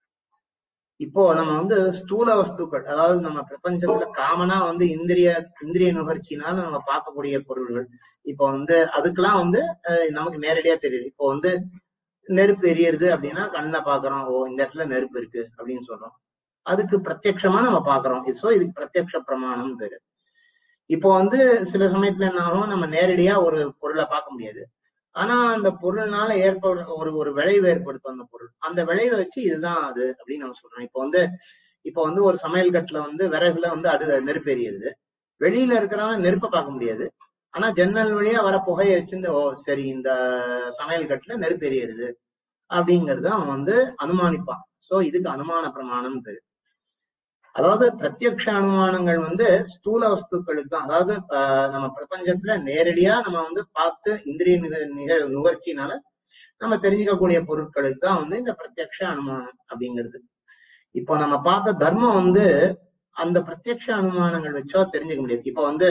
இப்போ நம்ம வந்து ஸ்தூல வஸ்துக்கள், அதாவது நம்ம பிரபஞ்சத்துல காமனா வந்து இந்திரிய இந்திரிய நுகர்ச்சினால நம்ம பார்க்கக்கூடிய பொருள்கள், இப்போ வந்து அதுக்கெல்லாம் வந்து நமக்கு நேரடியா தெரியுது. இப்போ வந்து நெருப்பு எரியறது அப்படின்னா கண்ணை பாக்குறோம், ஓ இந்த இடத்துல நெருப்பு இருக்கு அப்படின்னு சொல்றோம். அதுக்கு பிரத்யட்சமா நம்ம பாக்குறோம். சோ இதுக்கு பிரத்யட்ச பிரமாணம் பேரு. இப்போ வந்து சில சமயத்துல என்ன ஆகும், நம்ம நேரடியா ஒரு பொருளை பார்க்க முடியாது. ஆனா அந்த பொருள்னால ஏற்பட ஒரு ஒரு விளைவு ஏற்படுத்தும் அந்த பொருள். அந்த விளைவை வச்சு இதுதான் அது அப்படின்னு நம்ம சொல்றோம். இப்போ வந்து இப்போ வந்து ஒரு சமையல் கட்டுல வந்து விறகுல வந்து அடு நெருப்பு எரியுது. வெளியில இருக்கிறவன் நெருப்பை பார்க்க முடியாது. ஆனா ஜன்னல் வழியா வர புகையை வச்சிருந்து ஓ சரி இந்த சமையல் கட்டுல நெருப்பு எரியுது அப்படிங்கறத அவன் வந்து அனுமானிப்பான். சோ இதுக்கு அனுமான பிரமாணம் பேரு. அதாவது பிரத்யக்ஷ அனுமானங்கள் வந்து ஸ்தூல வஸ்துக்களுக்கு தான். அதாவது நம்ம பிரபஞ்சத்துல நேரடியா நம்ம வந்து பார்த்து இந்திரிய நிக நிக நுகர்ச்சினால நம்ம தெரிஞ்சுக்கக்கூடிய பொருட்களுக்கு தான் வந்து இந்த பிரத்யக்ஷ அனுமானம் அப்படிங்கிறது. இப்போ நம்ம பார்த்த தர்மம் வந்து அந்த பிரத்யக்ஷ அனுமானங்கள் வச்சோ தெரிஞ்சுக்க முடியாது. இப்போ வந்து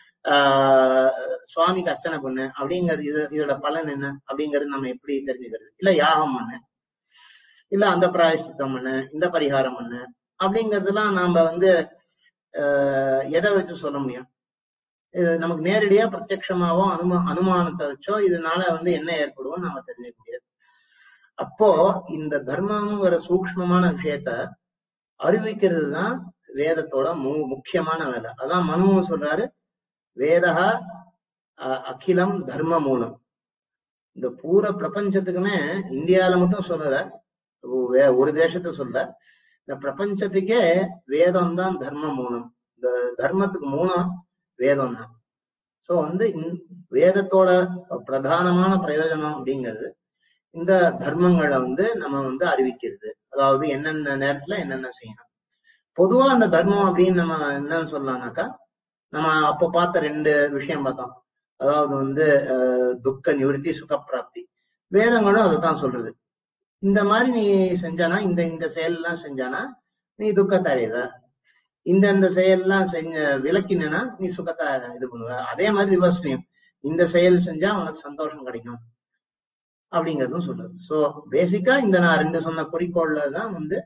ஆஹ் சுவாமிக்கு அர்ச்சனை பண்ணு அப்படிங்கிறது, இது இதோட பலன் என்ன அப்படிங்கிறது நம்ம எப்படி தெரிஞ்சுக்கிறது? இல்ல யாகம் பண்ணு, இல்ல அந்த பிராயசித்தம் பண்ணு, இந்த பரிகாரம் பண்ணு அப்படிங்கறதுலாம் நாம வந்து அஹ் எதை வச்சு சொல்ல முடியும்? இது நமக்கு நேரடியா பிரத்யட்சமாவோ அனுமா அனுமானத்தை வச்சோ இதனால வந்து என்ன ஏற்படும் நாம தெரிஞ்சுக்க முடியாது. அப்போ இந்த தர்மம்ங்கிற சூக்ஷ்மமான விஷயத்த அறிவிக்கிறது தான் வேதத்தோட மு முக்கியமான வேலை. அதான் மனுவும் சொல்றாரு, வேதா அகிலம் தர்ம மூலம். இந்த பூர பிரபஞ்சத்துக்குமே இந்தியாவில மட்டும் சொல்லல, ஒரு தேசத்தை சொல்ல, இந்த பிரபஞ்சத்துக்கே வேதம் தான் தர்ம மூலம். இந்த தர்மத்துக்கு மூலம் வேதம் தான். சோ வந்து வேதத்தோட பிரதானமான பிரயோஜனம் அப்படிங்கிறது இந்த தர்மங்களை வந்து நம்ம வந்து அறிவிக்கிறது. அதாவது என்னென்ன நேரத்துல என்னென்ன செய்யணும். பொதுவா அந்த தர்மம் அப்படின்னு நம்ம என்னன்னு சொல்லலாம்னாக்கா, நம்ம அப்போ பார்த்த ரெண்டு விஷயம் பார்த்தோம். அதாவது வந்து அஹ் துக்க நிவர்த்தி, சுகப்பிராப்தி. வேதங்களும் அதைத்தான் சொல்றது. இந்த மாதிரி நீ செஞ்சானா, இந்த இந்த செயல் எல்லாம் செஞ்சானா நீ துக்கத்தை அடைவ, இந்த இந்த செயல் எல்லாம் செஞ்ச விளக்கினா நீ சுகத்தை இது பண்ணுவ. அதே மாதிரி ரிவர்ஸ்லயும் இந்த செயல் செஞ்சா உனக்கு சந்தோஷம் கிடைக்கும் அப்படிங்கறதும் சொல்றது. சோ பேசிக்கா இந்த நான் ரெண்டு சொன்ன குறிக்கோள்ல தான் வந்து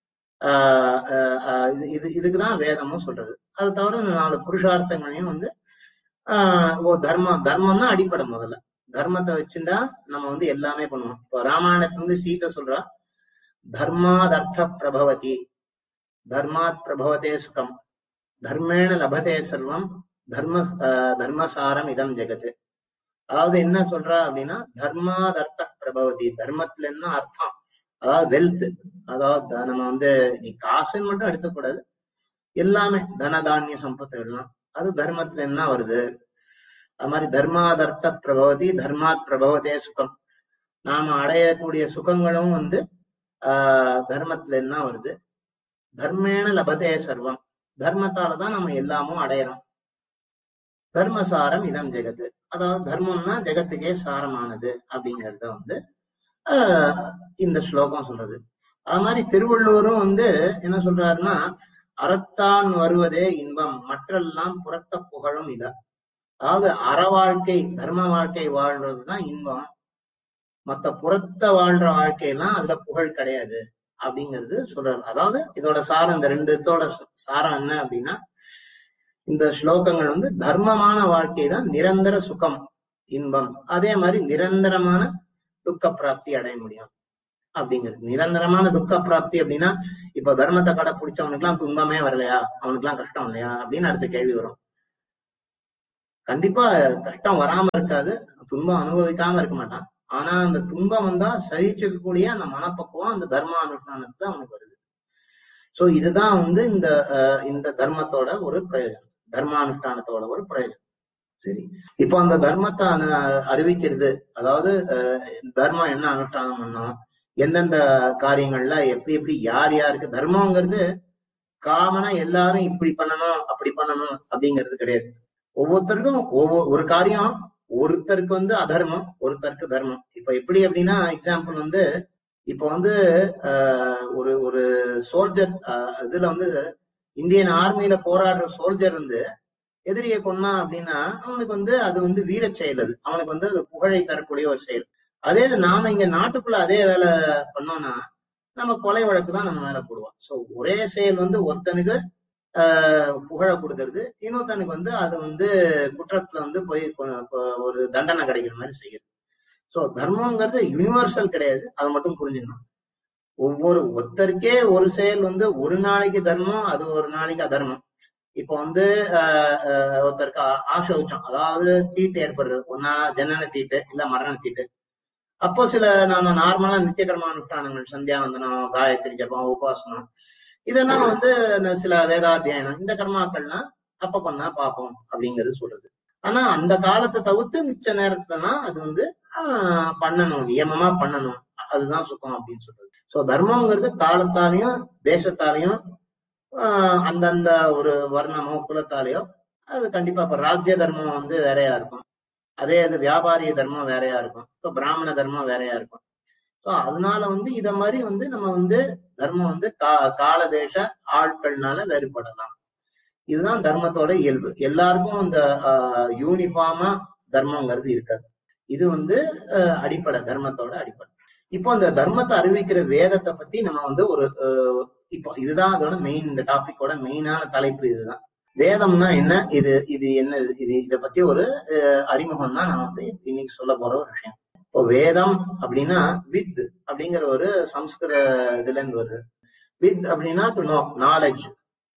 ஆஹ் இது இதுக்குதான் வேதமும் சொல்றது. அது தவிர இந்த நாலு புருஷார்த்தங்களையும் வந்து ஆஹ் ஓ தர்மம் தர்மம் தான் அடிப்படை. முதல்ல தர்மத்தை வச்சுட்டா நம்ம வந்து எல்லாமே பண்ணுவோம். இப்போ ராமாயணத்துல வந்து சீதை சொல்றா, தர்மாத் அர்த்த பிரபவதி, தர்மாத் பிரபவத்தே சுகம், தர்மேண லபதே சர்வம், தர்ம தர்மசாரம் இதம் ஜெகத்து. அதாவது என்ன சொல்றா அப்படின்னா, தர்மாத் அர்த்த பிரபவதி, தர்மத்துல என்ன அர்த்தம், அதாவது வெல்த், அதாவது நம்ம வந்து நீ காசுன்னு மட்டும் எடுத்துக்கூடாது, எல்லாமே தனதானிய சம்பத்து எல்லாம் அது தர்மத்துல என்ன வருது. அது மாதிரி தர்மாதர்த்த பிரபவதி, தர்மாத் பிரபவத்தே சுகம். நாம அடையக்கூடிய சுகங்களும் வந்து ஆஹ் தர்மத்துல என்ன வருது. தர்மேன லபதே சர்வம், தர்மத்தாலதான் நம்ம எல்லாமும் அடையறோம். தர்மசாரம் இதம் ஜெகத்து, அதாவது தர்மம்னா ஜெகத்துக்கே சாரமானது அப்படிங்கறத வந்து ஆஹ் இந்த ஸ்லோகம் சொல்றது. அது மாதிரி திருவள்ளுவரும் வந்து என்ன சொல்றாருன்னா, அறத்தான் வருவதே இன்பம், மற்றெல்லாம் புறத்த புகழும் இத. அதாவது அற வாழ்க்கை, தர்ம வாழ்க்கை வாழ்றதுதான் இன்பம், மத்த புறத்த வாழ்ற வாழ்க்கையெல்லாம் அதுல புகழ் கிடையாது அப்படிங்கிறது சொல்றாரு. அதாவது இதோட சாரம், இந்த ரெண்டு இதோட சாரம் என்ன அப்படின்னா, இந்த ஸ்லோகங்கள் வந்து தர்மமான வாழ்க்கை தான் நிரந்தர சுகம் இன்பம், அதே மாதிரி நிரந்தரமான துக்க பிராப்தி அடைய முடியும் அப்படிங்கிறது. நிரந்தரமான துக்க பிராப்தி அப்படின்னா, இப்ப தர்மத்தை கடைப்பிடிச்சவனுக்கு எல்லாம் துன்பமே வரலையா, அவனுக்கு எல்லாம் கஷ்டம் இல்லையா அப்படின்னு அடுத்த கேள்வி வரும். கண்டிப்பா கஷ்டம் வராம இருக்காது, துன்பம் அனுபவிக்காம இருக்க மாட்டான். ஆனா அந்த துன்பம் வந்தா சகிச்சுக்கக்கூடிய அந்த மனப்பக்குவம் அந்த தர்ம அனுஷ்டானத்துல அவனுக்கு வருது. சோ இதுதான் வந்து இந்த அஹ் இந்த தர்மத்தோட ஒரு பிரயோஜனம், தர்மானுஷ்டானத்தோட ஒரு பிரயோஜனம். சரி, இப்போ அந்த தர்மத்தை அறிவிக்கிறது, அதாவது தர்மம் என்ன அனுஷ்டானம் பண்ணோம், எந்தெந்த காரியங்கள்ல எப்படி எப்படி யார் யாருக்கு தர்மங்கிறது காமனா எல்லாரும் இப்படி பண்ணணும் அப்படி பண்ணணும் அப்படிங்கிறது கிடையாது. ஒவ்வொருத்தருக்கும் ஒவ்வொரு ஒரு காரியம், ஒருத்தருக்கு வந்து அதர்மம், ஒருத்தருக்கு தர்மம். இப்ப எப்படி அப்படின்னா, எக்ஸாம்பிள் வந்து இப்ப வந்து ஆஹ் ஒரு ஒரு சோல்ஜர், இதுல வந்து இந்தியன் ஆர்மியில போராடுற சோல்ஜர் வந்து எதிரியை கொன்னா அப்படின்னா அவனுக்கு வந்து அது வந்து வீர செயல், அது அவனுக்கு வந்து அது புகழை தரக்கூடிய ஒரு செயல். அதே நாம இங்க நாட்டுக்குள்ள அதே வேலை பண்ணோம்னா நம்ம கொலை வழக்கு தான் நம்ம மேல போடுவோம். சோ ஒரே செயல் வந்து ஒருத்தனுக்கு ஆஹ் புகழ கொடுக்கறது, இன்னொருத்தனுக்கு வந்து அது வந்து குற்றத்துல வந்து போய் ஒரு தண்டனை கிடைக்கிற மாதிரி செய்யுது. சோ தர்மங்கிறது யூனிவர்சல் கிடையாது, அதை மட்டும் புரிஞ்சுக்கணும். ஒவ்வொரு ஒருத்தருக்கே ஒரு செயல் வந்து ஒரு நாளைக்கு தர்மம், அது ஒரு நாளைக்கு அதர்மம். இப்ப வந்து ஆஹ் ஒருத்தருக்கு ஆசௌச்சம், அதாவது தீட்டு ஏற்படுறது, ஒன்னா ஜனன தீட்டு இல்ல மரண தீட்டு. அப்போ சில நாம நார்மலா நித்திய கர்மானுஷ்டானங்கள், சந்தியாவந்தனம், காயத்ரி ஜபம், உபாசனம், இதெல்லாம் வந்து சில வேதாத்தியாயனம், இந்த கர்மாக்கள்லாம் அப்ப பண்ணா பார்ப்போம் அப்படிங்கிறது சொல்றது. ஆனா அந்த காலத்தை தவிர்த்து மிச்ச நேரத்துலனா அது வந்து ஆஹ் பண்ணணும், நியமமா பண்ணணும், அதுதான் சுத்தம் அப்படின்னு சொல்றது. சோ தர்மங்கிறது காலத்தாலையும் தேசத்தாலையும் ஆஹ் அந்தந்த ஒரு வர்ணமோ குலத்தாலேயோ அது கண்டிப்பா, இப்ப ராஜ்ய தர்மம் வந்து வேறையா இருக்கும், அதே அது வியாபாரிய தர்மம் வேறையா இருக்கும், இப்ப பிராமண தர்மம் வேறையா இருக்கும். ஸோ அதனால வந்து இத மாதிரி வந்து நம்ம வந்து தர்மம் வந்து கா கால தேச ஆட்கள்னால வேறுபடலாம். இதுதான் தர்மத்தோட இயல்பு. எல்லாருக்கும் இந்த ஆஹ் யூனிஃபார்மா தர்மங்கிறது இருக்காது. இது வந்து அஹ் அடிப்படை, தர்மத்தோட அடிப்படை. இப்போ அந்த தர்மத்தை அறிவிக்கிற வேதத்தை பத்தி நம்ம வந்து ஒரு இப்போ இதுதான் அதோட மெயின், இந்த டாபிக்கோட மெயினான தலைப்பு இதுதான். வேதம்னா என்ன, இது இது என்ன, இது இதை பத்தி ஒரு அறிமுகம் தான் நான் வந்து இன்னைக்கு சொல்ல போற ஒரு விஷயம். இப்போ வேதம் அப்படின்னா வித் அப்படிங்கிற ஒரு சம்ஸ்கிருத இதுல இருந்து வருது. வித் அப்படின்னா டு நோ, நாலேஜ்.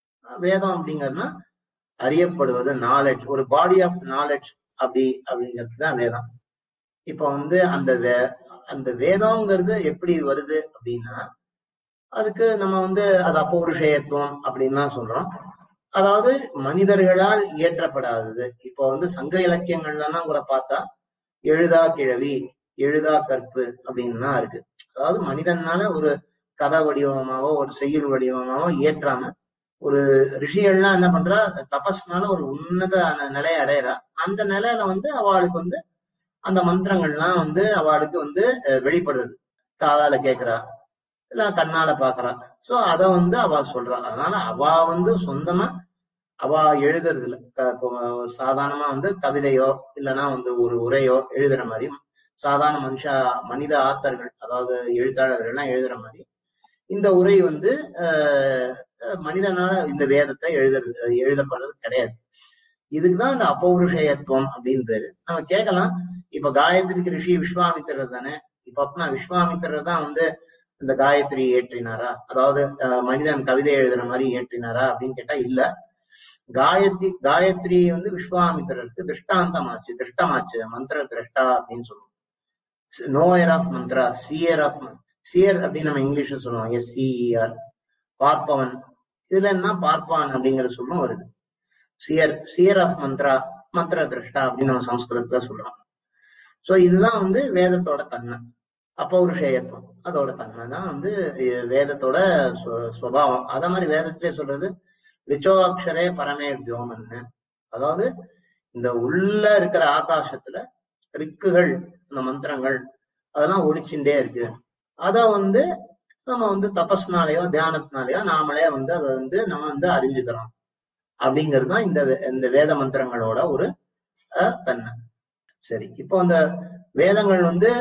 வேதம் அப்படிங்கிறதுனா அறியப்படுவது, நாலேஜ், ஒரு பாடி ஆஃப் நாலேஜ் அப்படி அப்படிங்கிறது தான் வேதம். இப்ப வந்து அந்த வே அந்த வேதம்ங்கிறது எப்படி வருது அப்படின்னா, அதுக்கு நம்ம வந்து அது அப்பௌருஷேயத்துவம் அப்படின்லாம் சொல்றோம். அதாவது மனிதர்களால் இயற்றப்படாதது. இப்போ வந்து சங்க இலக்கியங்கள்லாம் கூட பார்த்தா எழுதா கிழவி, எழுதா கற்பு அப்படின்லாம் இருக்கு. அதாவது மனிதனால ஒரு கதை வடிவமாவோ ஒரு செய்யுள் வடிவமாவோ இயற்றாம ஒரு ரிஷிகள்லாம் என்ன பண்றா, தபஸ்னால ஒரு உன்னத நிலையை அடையிறா. அந்த நிலையில வந்து அவளுக்கு வந்து அந்த மந்திரங்கள்லாம் வந்து அவளுக்கு வந்து வெளிப்படுறது, காதால கேட்கிறா இல்ல கண்ணால பாக்குறா. சோ அத வந்து அவ சொல்றா. அதனால அவ வந்து சொந்தமா அவ எழுதுறது இல்ல. சாதாரணமா வந்து கவிதையோ இல்லைன்னா வந்து ஒரு உரையோ எழுதுற மாதிரி சாதாரண மனுஷா மனித ஆத்தர்கள், அதாவது எழுத்தாளர்கள் எல்லாம் எழுதுற மாதிரி இந்த உரை வந்து அஹ் மனிதனால இந்த வேதத்தை எழுதுறது எழுதப்படுறது கிடையாது. இதுக்குதான் இந்த அப்பௌருஷேயத்துவம் அப்படின்னு பேரு. நம்ம கேட்கலாம், இப்ப காயத்ரிக்கு ரிஷி விஸ்வாமித்திரர் தானே, இப்ப அப்படின்னா விஸ்வாமித்திரர் தான் வந்து இந்த காயத்ரி ஏற்றினாரா, அதாவது மனிதன் கவிதை எழுதுற மாதிரி ஏற்றினாரா அப்படின்னு கேட்டா இல்ல. காயத்ரி காயத்ரி வந்து விஸ்வாமித்திரருக்கு திருஷ்டாந்தமாச்சு, திருஷ்டமாச்சு, மந்திர திரஷ்டா அப்படின்னு சொல்லுவோம். நோயர் of Mantra, shear of shear அப்படின்னு நம்ம இங்கிலீஷ்ல சொல்லுவோம், எஸ் சிஇஆர், பார்ப்பவன். இதுல என்ன பார்ப்பான் அப்படிங்கிற சொல்லும் வருது. சியர் சியர் ஆஃப் மந்த்ரா, மந்திர திரஷ்டா அப்படின்னு நம்ம சம்ஸ்கிருதத்துல சொல்றோம். சோ இதுதான் வந்து வேதத்தோட தன்மை. அப்பௌருஷேயத்துவம் அதோட தன்மை தான் வந்து வேதத்தோட சுபாவம். அத மாதிரி வேதத்திலே சொல்றது ரிச்சோக்ஷரே பரமே வியோமன்னு. அதாவது இந்த உள்ள இருக்கிற ஆகாசத்துல ரிக்குகள், இந்த மந்திரங்கள் அதெல்லாம் ஒழிச்சுட்டே இருக்கு. அத வந்து நம்ம வந்து தபஸ்னாலேயோ தியானத்தினாலேயோ நாமளே வந்து அதை வந்து நம்ம வந்து அறிஞ்சுக்கிறோம். அப்படிங்கிறது தான் இந்த இந்த வேத மந்திரங்களோட ஒரு தன்மை. சரி, இப்போ அந்த வேதங்கள் வந்து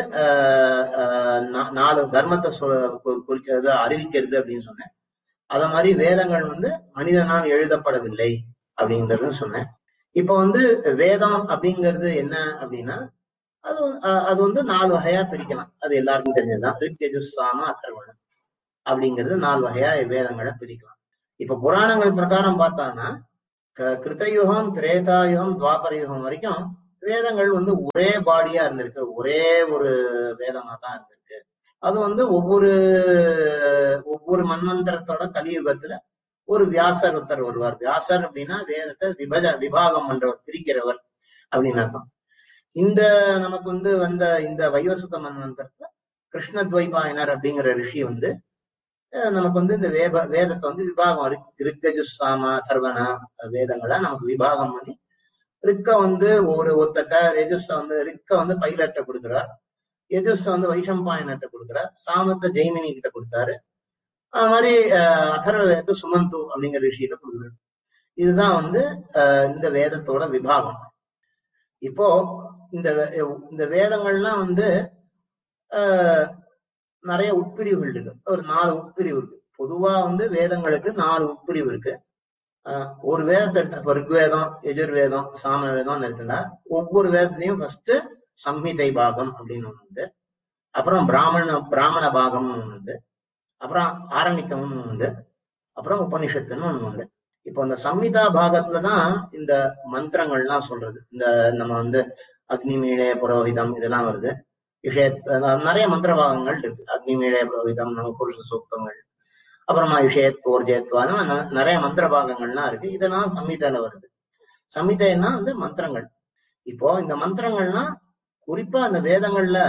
ஆஹ் நாலு தர்மத்தை சொ குறிக்கிறது, அறிவிக்கிறது அப்படின்னு சொன்னேன். அத மாதிரி வேதங்கள் வந்து மனிதனால் எழுதப்படவில்லை அப்படிங்கறது சொன்னேன். இப்ப வந்து வேதம் அப்படிங்கிறது என்ன அப்படின்னா, அது அது வந்து நாலு வகையா பிரிக்கலாம். அது எல்லாருக்கும் தெரிஞ்சதுதான். ரிக், யஜுர், சாம, அதர்வணம் அப்படிங்கிறது நாலு வகையா வேதங்களை பிரிக்கலாம். இப்ப புராணங்கள் பிரகாரம் பார்த்தாங்கன்னா கிருத்தயுகம், திரேதாயுகம், துவாபர யுகம் வரைக்கும் வேதங்கள் வந்து ஒரே பாடியா இருந்திருக்கு, ஒரே ஒரு வேதமா தான் இருந்திருக்கு. அது வந்து ஒவ்வொரு ஒவ்வொரு மன்வந்தரத்தோட கலியுகத்துல ஒரு வியாசர் ஒருத்தர் வருவார். வியாசர் அப்படின்னா வேதத்தை விபஜ விபாகம் பண்றவர், பிரிக்கிறவர் அப்படின்னு அர்த்தம். இந்த நமக்கு வந்து வந்த இந்த வைவசுத மன்வந்தரத்துல கிருஷ்ணத்வைபாயனர் அப்படிங்கிற ரிஷி வந்து நமக்கு வந்து இந்த வேத வேதத்தை வந்து விபாகம் ரிக்கஜுசாம சர்வன வேதங்களை நமக்கு விபாகம் பண்ணி ரிக்க வந்து ஒரு ஒருத்தட்ட யஜுஸ வந்து ரிக்க வந்து பைலட்ட கொடுக்குறார், யஜுஸ வந்து வைஷம்பாயனட்ட கொடுக்குறார், சாமத்தை ஜெய்மினி கிட்ட கொடுத்தாரு. அது மாதிரி அஹ் அதர்வ வேத சுமந்து அப்படிங்கிற ரிஷியிட்ட கொடுக்குறாரு. இதுதான் வந்து அஹ் இந்த வேதத்தோட விபாகம். இப்போ இந்த இந்த வேதங்கள்லாம் வந்து ஆஹ் நிறைய உட்பிரிவுகள் இருக்கு. ஒரு நாலு உட்பிரிவு இருக்கு. பொதுவா வந்து வேதங்களுக்கு நாலு உட்பிரிவு இருக்கு. ஆஹ் ஒரு வேதத்தை எடுத்த இப்ப ருக்வேதம், எஜுர்வேதம், சாம வேதம் எடுத்துட்டா ஒவ்வொரு வேதத்திலையும் ஃபர்ஸ்ட் சம்ஹிதை பாகம் அப்படின்னு ஒண்ணு உண்டு, அப்புறம் பிராமண பிராமண பாகம்னு ஒண்ணு உண்டு, அப்புறம் ஆரணிக்கம்னு உண்டு, அப்புறம் உபனிஷத்துன்னு ஒண்ணு உண்டு. இப்போ இந்த சம்ஹிதா பாகத்துலதான் இந்த மந்திரங்கள்லாம் சொல்றது. இந்த நம்ம வந்து அக்னிமீழே புரோஹிதம் இதெல்லாம் வருது. விஷய நிறைய மந்திர பாகங்கள் இருக்கு. அக்னிமீழே புரோஹிதம், நம்ம புருஷ சூக்தங்கள், அப்புறமா விஷயத்தோர்ஜேத்வான நிறைய மந்திர பாகங்கள்லாம் இருக்கு. இதெல்லாம் சம்ஹிதால வருது. சம்ஹிதைன்னா வந்து மந்திரங்கள். இப்போ இந்த மந்திரங்கள்லாம் குறிப்பா அந்த வேதங்கள்ல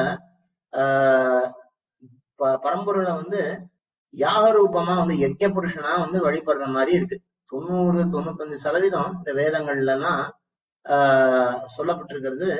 ஆஹ் பரம்பொருளை வந்து யாக ரூபமா வந்து யஜ்ய புருஷனா வந்து வழிபடுற மாதிரி இருக்கு. தொண்ணூறு தொண்ணூத்தஞ்சு சதவீதம் இந்த வேதங்கள்ல எல்லாம் ஆஹ் சொல்லப்பட்டிருக்கிறது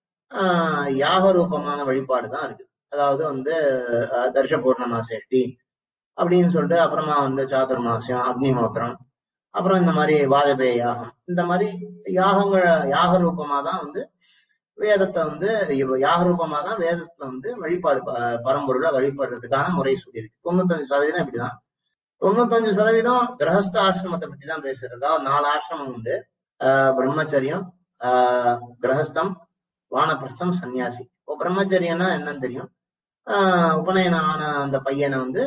ஆஹ் யாக ரூபமான வழிபாடுதான் இருக்கு. அதாவது வந்து தர்ஷ பூர்ணமா சேஷ்டி அப்படின்னு சொல்லிட்டு, அப்புறமா வந்து சாதுர்மாசியம், அக்னிஹோத்திரம், அப்புறம் இந்த மாதிரி வாஜபேய யாகம், இந்த மாதிரி யாகங்கள் யாக ரூபமா தான் வந்து வேதத்தை வந்து யாக ரூபமா தான் வேதத்துல வந்து வழிபாடு பரம்பொருளை வழிபடுறதுக்கான முறை சொல்லியிருக்கு. தொண்ணூத்தஞ்சு சதவீதம் இப்படிதான். தொண்ணூத்தஞ்சு சதவீதம் கிரகஸ்த ஆசிரமத்தை பத்தி தான் பேசுறது. அதாவது நாலு ஆசிரமம் உண்டு. ஆஹ் பிரம்மச்சரியம், ஆஹ் கிரகஸ்தம், வானப்பிரஸ்தம், சன்னியாசி. இப்போ பிரம்மச்சரியம்னா என்னன்னு தெரியும். ஆஹ் உபநயனம் ஆன அந்த பையனை வந்து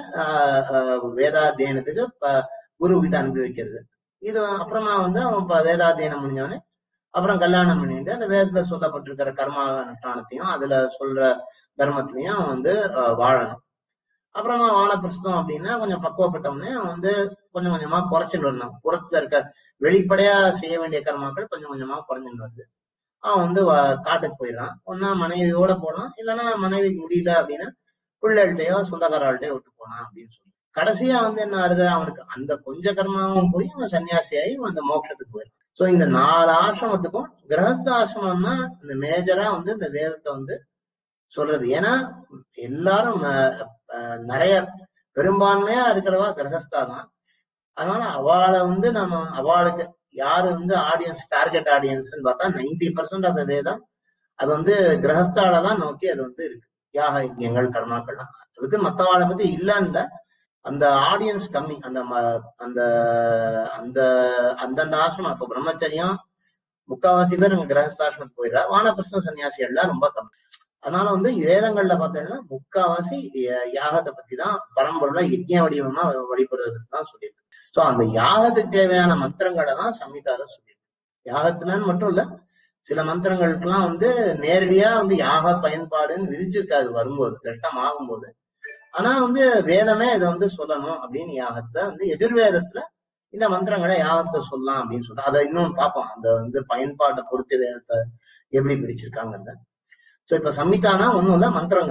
ஆஹ் வேதாத்தியனத்துக்கு குரு கிட்ட அனுப்பி வைக்கிறது. இது அப்புறமா வந்து அவன் வேதாத்தியனம் முடிஞ்சவனே அப்புறம் கல்யாணம் பண்ணிட்டு அந்த வேதத்துல சொல்லப்பட்டிருக்கிற கர்மா அனுஷ்டானத்தையும் அதுல சொல்ற தர்மத்திலையும் அவன் வந்து வாழணும். அப்புறமா வானப்பிரஸ்தம் அப்படின்னா கொஞ்சம் பக்குவப்பட்டவனே அவன் வந்து கொஞ்சம் கொஞ்சமா குறைச்சுன்னு வரணும். புறத்துல இருக்க வெளிப்படையா செய்ய வேண்டிய கர்மாக்கள் கொஞ்சம் கொஞ்சமா குறைஞ்சுன்னு வருது. அவன் வந்து காட்டுக்கு போயிடறான். ஒன்னா மனைவியோட போனான், இல்லைன்னா மனைவிக்கு முடியல அப்படின்னா பிள்ளைகள்டையோ சொந்தக்காரர்கள்டையோ விட்டு போனான் அப்படின்னு சொல்லி கடைசியா வந்து என்ன ஆறுது, அவனுக்கு அந்த கொஞ்ச கர்மாவும் போய் அவன் சன்னியாசியாகி அந்த மோட்சத்துக்கு போயிடும். சோ இந்த நாலு ஆசிரமத்துக்கும் கிரகஸ்த ஆசிரமம் தான் இந்த மேஜரா வந்து இந்த வேதத்தை வந்து சொல்றது. ஏன்னா எல்லாரும் நிறைய பெரும்பான்மையா இருக்கிறவா கிரகஸ்தா தான். அதனால அவளை வந்து நம்ம அவளுக்கு யாரு வந்து ஆடியன்ஸ், டார்கெட் ஆடியன்ஸ்ன்னு பார்த்தா நைன்டி பர்சன்ட் அந்த வேதம் அது வந்து கிரகஸ்தால தான் நோக்கி அது வந்து இருக்கு. யாக யஜ்ஞங்கள் கர்மாக்கள்லாம் அதுக்கு மத்தவாளை பத்தி இல்லைன்னு அந்த ஆடியன்ஸ் கம்மி. அந்த அந்த அந்த அந்தந்த ஆசிரமம் இப்ப பிரம்மச்சரியம் முக்காவாசி பேர் அங்க கிரகஸ்தாசிரமத்துக்கு போயிடுறா. வானப்பிரஸ்தம் சன்னியாசி எல்லாம் ரொம்ப கம்மி. அதனால வந்து வேதங்கள்ல பார்த்தீங்கன்னா முக்காவாசி யாகத்தை பத்தி தான் பரம்பொருளை யஜ்ஞ வடிவமா வழிபடுறதுக்கு தான் சொல்லியிருக்கு. சோ அந்த யாகத்துக்கு தேவையான மந்திரங்களை தான் சம்ஹிதால சொல்லியிருக்கு. யாகத்துலன்னு மட்டும் இல்ல, சில மந்திரங்களுக்கெல்லாம் வந்து நேரடியா வந்து யாக பயன்பாடுன்னு விதிச்சிருக்காது வரும்போது, கட்டம் ஆகும்போது. ஆனா வந்து வேதமே இதை வந்து சொல்லணும் அப்படின்னு யாகத்துல வந்து எதிர்வேதத்துல இந்த மந்திரங்களை யாகத்தை சொல்லலாம் அப்படின்னு சொல்றோம். அதை இன்னும் பார்ப்போம், அந்த வந்து பயன்பாட்டை பொறுத்து வேதத்தை எப்படி பிரிச்சிருக்காங்கன்னு. சோ இப்ப சம்ஹிதானா ஒண்ணும் இல்ல, மந்திரங்கள்.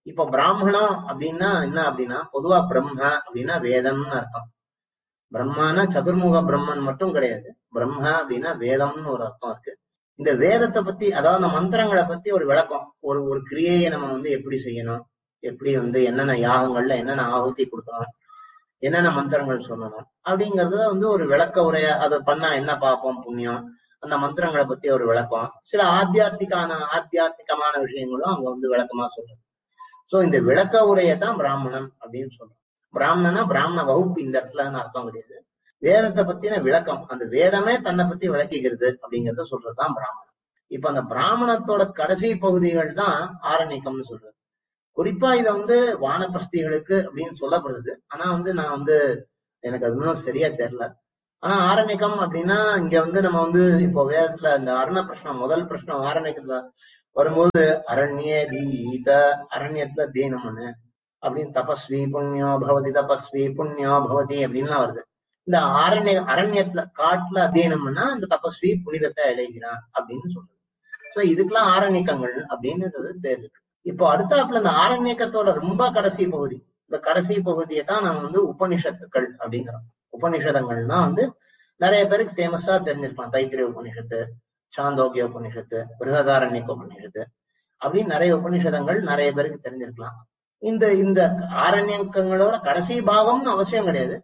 இப்ப பிராமணம் அப்படின்னா என்ன அப்படின்னா பொதுவா பிரம்ம அப்படின்னா வேதம்னு அர்த்தம். பிரம்மானா சதுர்முக பிரம்மன் மட்டும் கிடையாது. பிரம்ம அப்படின்னா வேதம்னு ஒரு அர்த்தம் இருக்கு. இந்த வேதத்தை பத்தி, அதாவது அந்த மந்திரங்களை பத்தி ஒரு விளக்கம், ஒரு ஒரு கிரியையை நம்ம வந்து எப்படி செய்யணும், எப்படி வந்து என்னென்ன யாகங்கள்ல என்னென்ன ஆகுதி கொடுக்கணும், என்னென்ன மந்திரங்கள் சொல்லணும் அப்படிங்கறது வந்து ஒரு விளக்க உரைய, அதை பண்ணா என்ன பார்ப்போம் புண்ணியம், அந்த மந்திரங்களை பத்தி ஒரு விளக்கம், சில ஆத்தியாத்மிகான ஆத்தியாத்மிகமான விஷயங்களும் அங்க வந்து விளக்கமா சொல்றது. சோ இந்த விளக்க உரையதான் பிராமணன் அப்படின்னு சொல்றோம். பிராமணனா பிராமண வகுப்பு இந்த இடத்துலன்னு அர்த்தம் கிடையாது. வேதத்தை பத்தின விளக்கம், அந்த வேதமே தன்னை பத்தி விளக்கிக்கிறது அப்படிங்கறத சொல்றதுதான் பிராமணன். இப்ப அந்த பிராமணத்தோட கடைசி பகுதிகள் தான் ஆரண்யக்கம்னு சொல்றது. குறிப்பா இதை வந்து வானப்பிரஸ்திகளுக்கு அப்படின்னு சொல்லப்படுது. ஆனா வந்து நான் வந்து எனக்கு அது இன்னும் சரியா தெரியல. ஆனா ஆரண்யக்கம் அப்படின்னா இங்க வந்து நம்ம வந்து இப்போ வேதத்துல இந்த அருண பிரஷ்னம், முதல் பிரஷ்னம் ஆரண்யக்கத்துல வரும்போது அரண்யே தீத, அரண்யத்துல தீனம்னு அப்படின்னு தபஸ்வி புண்ணியோ பவதி தபஸ்வி புண்ணியோ பவதி அப்படின்லாம் வருது. இந்த அரண்ய அரண்யத்துல காட்டுல அத்தியனம்னா இந்த தபஸ்வி புனிதத்தை அடைகிறான் அப்படின்னு சொல்றது. சோ இதுக்கெல்லாம் ஆரண்யக்கங்கள் அப்படின்னு பேர் இருக்கு. இப்போ அடுத்தாப்புல இந்த ஆரண்யக்கத்தோட ரொம்ப கடைசி பகுதி, இந்த கடைசி பகுதியை தான் நம்ம வந்து உபனிஷத்துக்கள் அப்படிங்கிறோம். உபனிஷதங்கள்னா வந்து நிறைய பேருக்கு ஃபேமஸா தெரிஞ்சிருக்கலாம். தைத்திரிய உபனிஷத்து, சாந்தோக்கிய உபனிஷத்து, பிருகதாரண்யக்க உபனிஷத்து அப்படின்னு நிறைய உபனிஷதங்கள் நிறைய பேருக்கு தெரிஞ்சிருக்கலாம். இந்த இந்த ஆரண்யக்கங்களோட கடைசி பாகம்னு அவசியம் கிடையாது.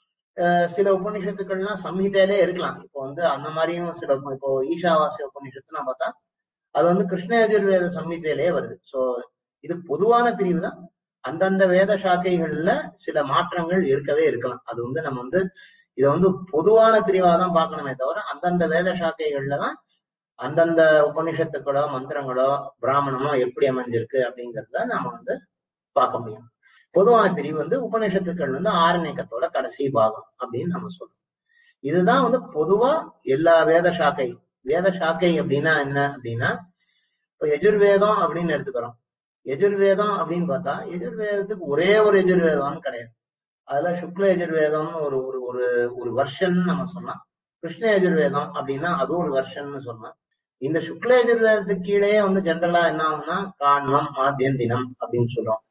அஹ் சில உபநிஷத்துக்கள்லாம் சம்ஹிதையிலே இருக்கலாம். இப்போ வந்து அந்த மாதிரியும் சில, இப்போ ஈஷாவாசிய உபநிஷத்துலாம் பார்த்தா அது வந்து கிருஷ்ண யஜுர்வேத சம்ஹிதையிலே வருது. சோ இது பொதுவான பிரிவு தான். அந்தந்த வேத சாக்கைகள்ல சில மாற்றங்கள் இருக்கவே இருக்கலாம். அது வந்து நம்ம வந்து இதை வந்து பொதுவான பிரிவா தான் பார்க்கணுமே தவிர, அந்தந்த வேத சாக்கைகள்ல தான் அந்தந்த உபநிஷத்துக்களோ மந்திரங்களோ பிராமணமோ எப்படி அமைஞ்சிருக்கு அப்படிங்கிறத நாம வந்து பார்க்க முடியும். பொதுவான பிரிவு வந்து உபநிஷத்துக்கள் வந்து ஆரண்யக்கத்தோட கடைசி பாகம் அப்படின்னு நம்ம சொல்றோம். இதுதான் வந்து பொதுவா எல்லா வேத சாக்கை. வேத சாக்கை அப்படின்னா என்ன அப்படின்னா, இப்ப எஜுர்வேதம் அப்படின்னு எடுத்துக்கிறோம். எஜுர்வேதம் அப்படின்னு பார்த்தா எஜுர்வேதத்துக்கு ஒரே ஒரு எஜுர்வேதம்னு கிடையாது. அதுல சுக்ல எஜுர்வேதம்னு ஒரு ஒரு ஒரு ஒரு வருஷன் நம்ம சொல்லலாம். கிருஷ்ண எஜுர்வேதம் அப்படின்னா அது ஒரு வருஷன்னு சொல்லலாம். இந்த சுக்ல எஜுர்வேதத்துக்கு கீழே வந்து ஜென்ரலா என்ன ஆகும்னா காண்மம் மாத்தியந்தினம் அப்படின்னு சொல்றோம்.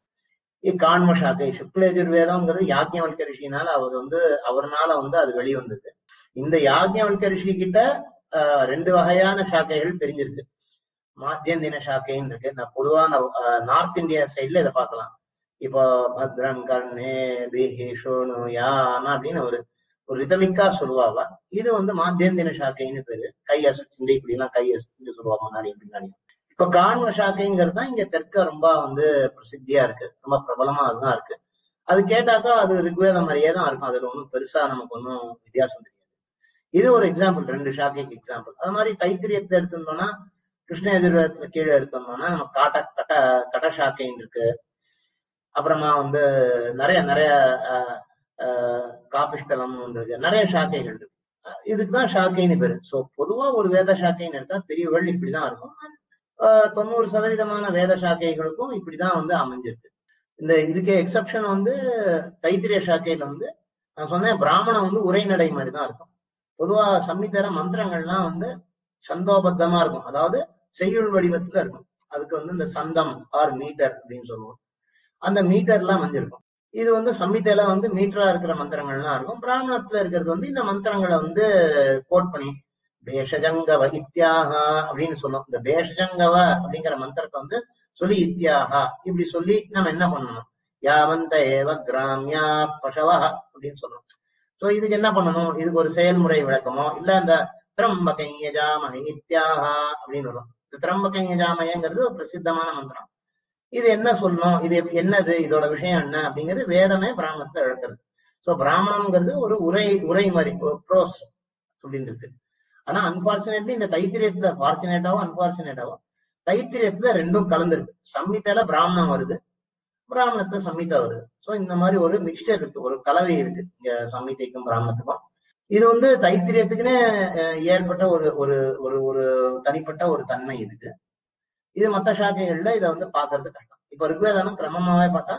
காண்ம சாக்கை. சுக்ல எஜுர்வேதம்ங்கிறது யாக்ஞவல்க ரிஷினால அவர் வந்து அவர்னால வந்து அது வெளிவந்தது. இந்த யாக்ஞவல்க ரிஷி கிட்ட ஆஹ் ரெண்டு வகையான சாக்கைகள் தெரிஞ்சிருக்கு. மாத்தியந்தின சாக்கைன்னு இருக்கு. நான் பொதுவா நார்த் இந்தியா சைட்ல இதை பார்க்கலாம். இப்போ பத்ரம் கர்ணே பிஹி ஷோனு யானா அப்படின்னு ஒரு ஒரு ரிதமிக்கா சொல்லுவாங்க. இது வந்து மாத்தியந்தின சாக்கைன்னு பேரு. கைய சுண்டி இப்படி எல்லாம் கைய சுண்டி சொல்லுவாங்க முன்னாடி பின்னாடி. இப்ப காண்ம சாக்கைங்கிறது தான் இங்க தெற்க ரொம்ப வந்து பிரசித்தியா இருக்கு, ரொம்ப பிரபலமா அதுதான் இருக்கு. அது கேட்டாக்கா அது ரிக்வேதம் மாதிரியே தான் இருக்கும். அதுல ஒன்றும் பெருசா நமக்கு ஒன்றும் வித்தியாசம் தெரியாது. இது ஒரு எக்ஸாம்பிள், ரெண்டு சாக்கைக்கு எக்ஸாம்பிள். அது மாதிரி தைத்திரியத்தை எடுத்துட்டோம்னா, கிருஷ்ண யஜுர்வேதத்துல கீழே எடுத்தோம்னா நம்ம காட்ட கட்ட கட்ட சாக்கைன்னு இருக்கு. அப்புறமா வந்து நிறைய நிறைய ஆஹ் ஆஹ் காபிஷ்டலம் இருக்கு, நிறைய சாக்கைகள் இருக்கு. இதுக்குதான் சாக்கைன்னு பேரு. சோ பொதுவா ஒரு வேத சாக்கைன்னு எடுத்தா பிரிவுகள் இப்படிதான் இருக்கும். தொண்ணூறு சதவீதமான வேத சாக்கைகளுக்கும் இப்படிதான் வந்து அமைஞ்சிருக்கு. இந்த இதுக்கே எக்ஸப்ஷன் வந்து தைத்திரிய சாக்கையில வந்து நான் சொன்னேன், பிராமணம் வந்து உரைநடை மாதிரி தான் இருக்கும். பொதுவா சம்மிதர மந்திரங்கள்லாம் வந்து சந்தோபத்தமா இருக்கும், அதாவது செய்யுள் வடிவத்துல இருக்கும். அதுக்கு வந்து இந்த சந்தம் ஆர் மீட்டர் அப்படின்னு சொல்லுவோம். அந்த மீட்டர் எல்லாம் அமைஞ்சிருக்கும். இது வந்து சம்மிதையில வந்து மீட்டரா இருக்கிற மந்திரங்கள்லாம் இருக்கும். பிராமணத்துல இருக்கிறது வந்து இந்த மந்திரங்களை வந்து கோட் பண்ணி பேஷஜங்கவ இத்தியாகா அப்படின்னு சொல்லுவோம். இந்த பேஷஜங்கவ அப்படிங்கிற மந்திரத்தை வந்து சொல்லி இத்தியாகா இப்படி சொல்லி நம்ம என்ன பண்ணணும், யாவந்த ஏவ கிராமியா பசவா அப்படின்னு சொல்றோம். சோ இதுக்கு என்ன பண்ணணும், இதுக்கு ஒரு செயல்முறை விளக்கமோ இல்ல இந்த திரம்பகையஜாமஹ இத்தியாகா அப்படின்னு வரும். இந்த திரம்பகையஜாமயங்கிறது ஒரு பிரசித்தமான மந்திரம். இது என்ன சொல்லணும், இது என்னது, இதோட விஷயம் என்ன அப்படிங்கிறது வேதமே பிராமணத்தை இழக்கிறது. சோ பிராமணம்ங்கிறது ஒரு உரை உரை மாதிரி ப்ரோஸ் அப்படின்னு இருக்கு. ஆனா அன்பார்ச்சுனேட்லி இந்த தைத்திரியத்துல ஃபார்ச்சுனேட்டாவோ அன்பார்ச்சுனேட்டாவோ தைத்திரியத்துல ரெண்டும் கலந்துருக்கு. சம்மிதால பிராமணம் வருது, பிராமணத்துல சம்மிதா வருது. சோ இந்த மாதிரி ஒரு மிக்சர் இருக்கு, ஒரு கலவை இருக்கு இங்க சம்மிதைக்கும் பிராமணத்துக்கும். இது வந்து தைத்திரியத்துக்குன்னு ஏற்பட்ட ஒரு ஒரு ஒரு ஒரு தனிப்பட்ட ஒரு தன்மை இதுக்கு. இது மத்த சாக்கைகள்ல இதை வந்து பாக்குறது கஷ்டம். இப்ப ரிக்வேதம் கிரமமாவே பார்த்தா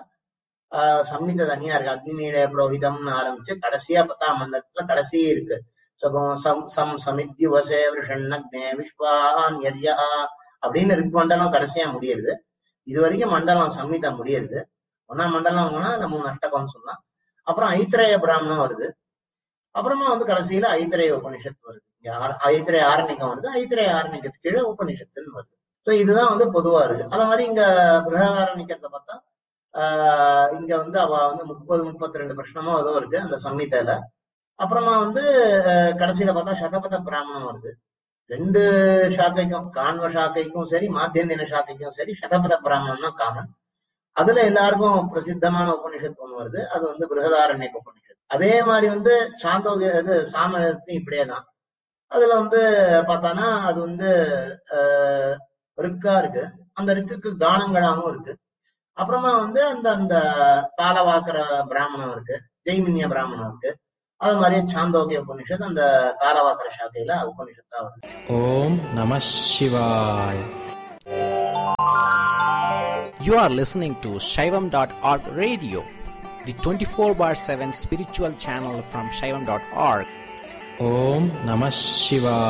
ஆஹ் சம்மித தனியா இருக்கு. அக்னிமீட புரோஹிதம்னு ஆரம்பிச்சு கடைசியா பத்தாம் மண்டலத்துல கடைசியே இருக்கு. அப்படின்னு ரிக்மண்டலம் கடைசியா முடியுது. இது வரைக்கும் மண்டலம் சம்ஹிதா முடியுது. ஒன்னாம் மண்டலம் அந்த மூணு அஷ்டகம்னு சொல்லலாம். அப்புறம் ஐத்திரேய பிராமணம் வருது. அப்புறமா வந்து கடைசியில ஐத்திரேய உபனிஷத்து வருது. ஐத்திரேய ஆரம்பிக்கம் வருது. ஐத்திரேய ஆரம்பிக்கத்துக்கு கீழே உபனிஷத்துன்னு வருது. ஸோ இதுதான் வந்து பொதுவா இருக்கு. அதே மாதிரி இங்க பிருஹதாரண்யத்தை பார்த்தா ஆஹ் இங்க வந்து அவ வந்து முப்பது முப்பத்தி ரெண்டு பிரச்சனமோ ஏதோ இருக்கு அந்த சம்ஹிதையில. அப்புறமா வந்து கடைசியில பார்த்தா சதபத பிராமணம் வருது. ரெண்டு சாக்கைக்கும் கான்வ சாக்கைக்கும் சரி மாத்தியந்தின சாக்கைக்கும் சரி சதபத பிராமணம் தான் காமன். அதுல எல்லாருக்கும் பிரசித்தமான உபனிஷத்து ஒண்ணு வருது. அது வந்து பிருஹதாரண்ய உபனிஷத்து. அதே மாதிரி வந்து சாந்தோக இது சாமவேதத்தையும் இப்படியே தான். அதுல வந்து பார்த்தானா அது வந்து ஆஹ் ரிக்கா இருக்கு. அந்த ரிக்குக்கு கானங்களாவும் இருக்கு. அப்புறமா வந்து அந்த அந்த காலவாக்கர பிராமணம் இருக்கு, ஜெய்மின்ய பிராமணம் இருக்கு. அது மாதிரியே சாந்தோக்கிய உபனிஷத் அந்த காலவாக்கர சாக்கையில உபனிஷத்தா வருது. ஓம் நம சிவாய. You are listening to Shaivam dot org radio, the twenty-four bar seven spiritual channel from Shaivam dot org. Om Namah Shivaya.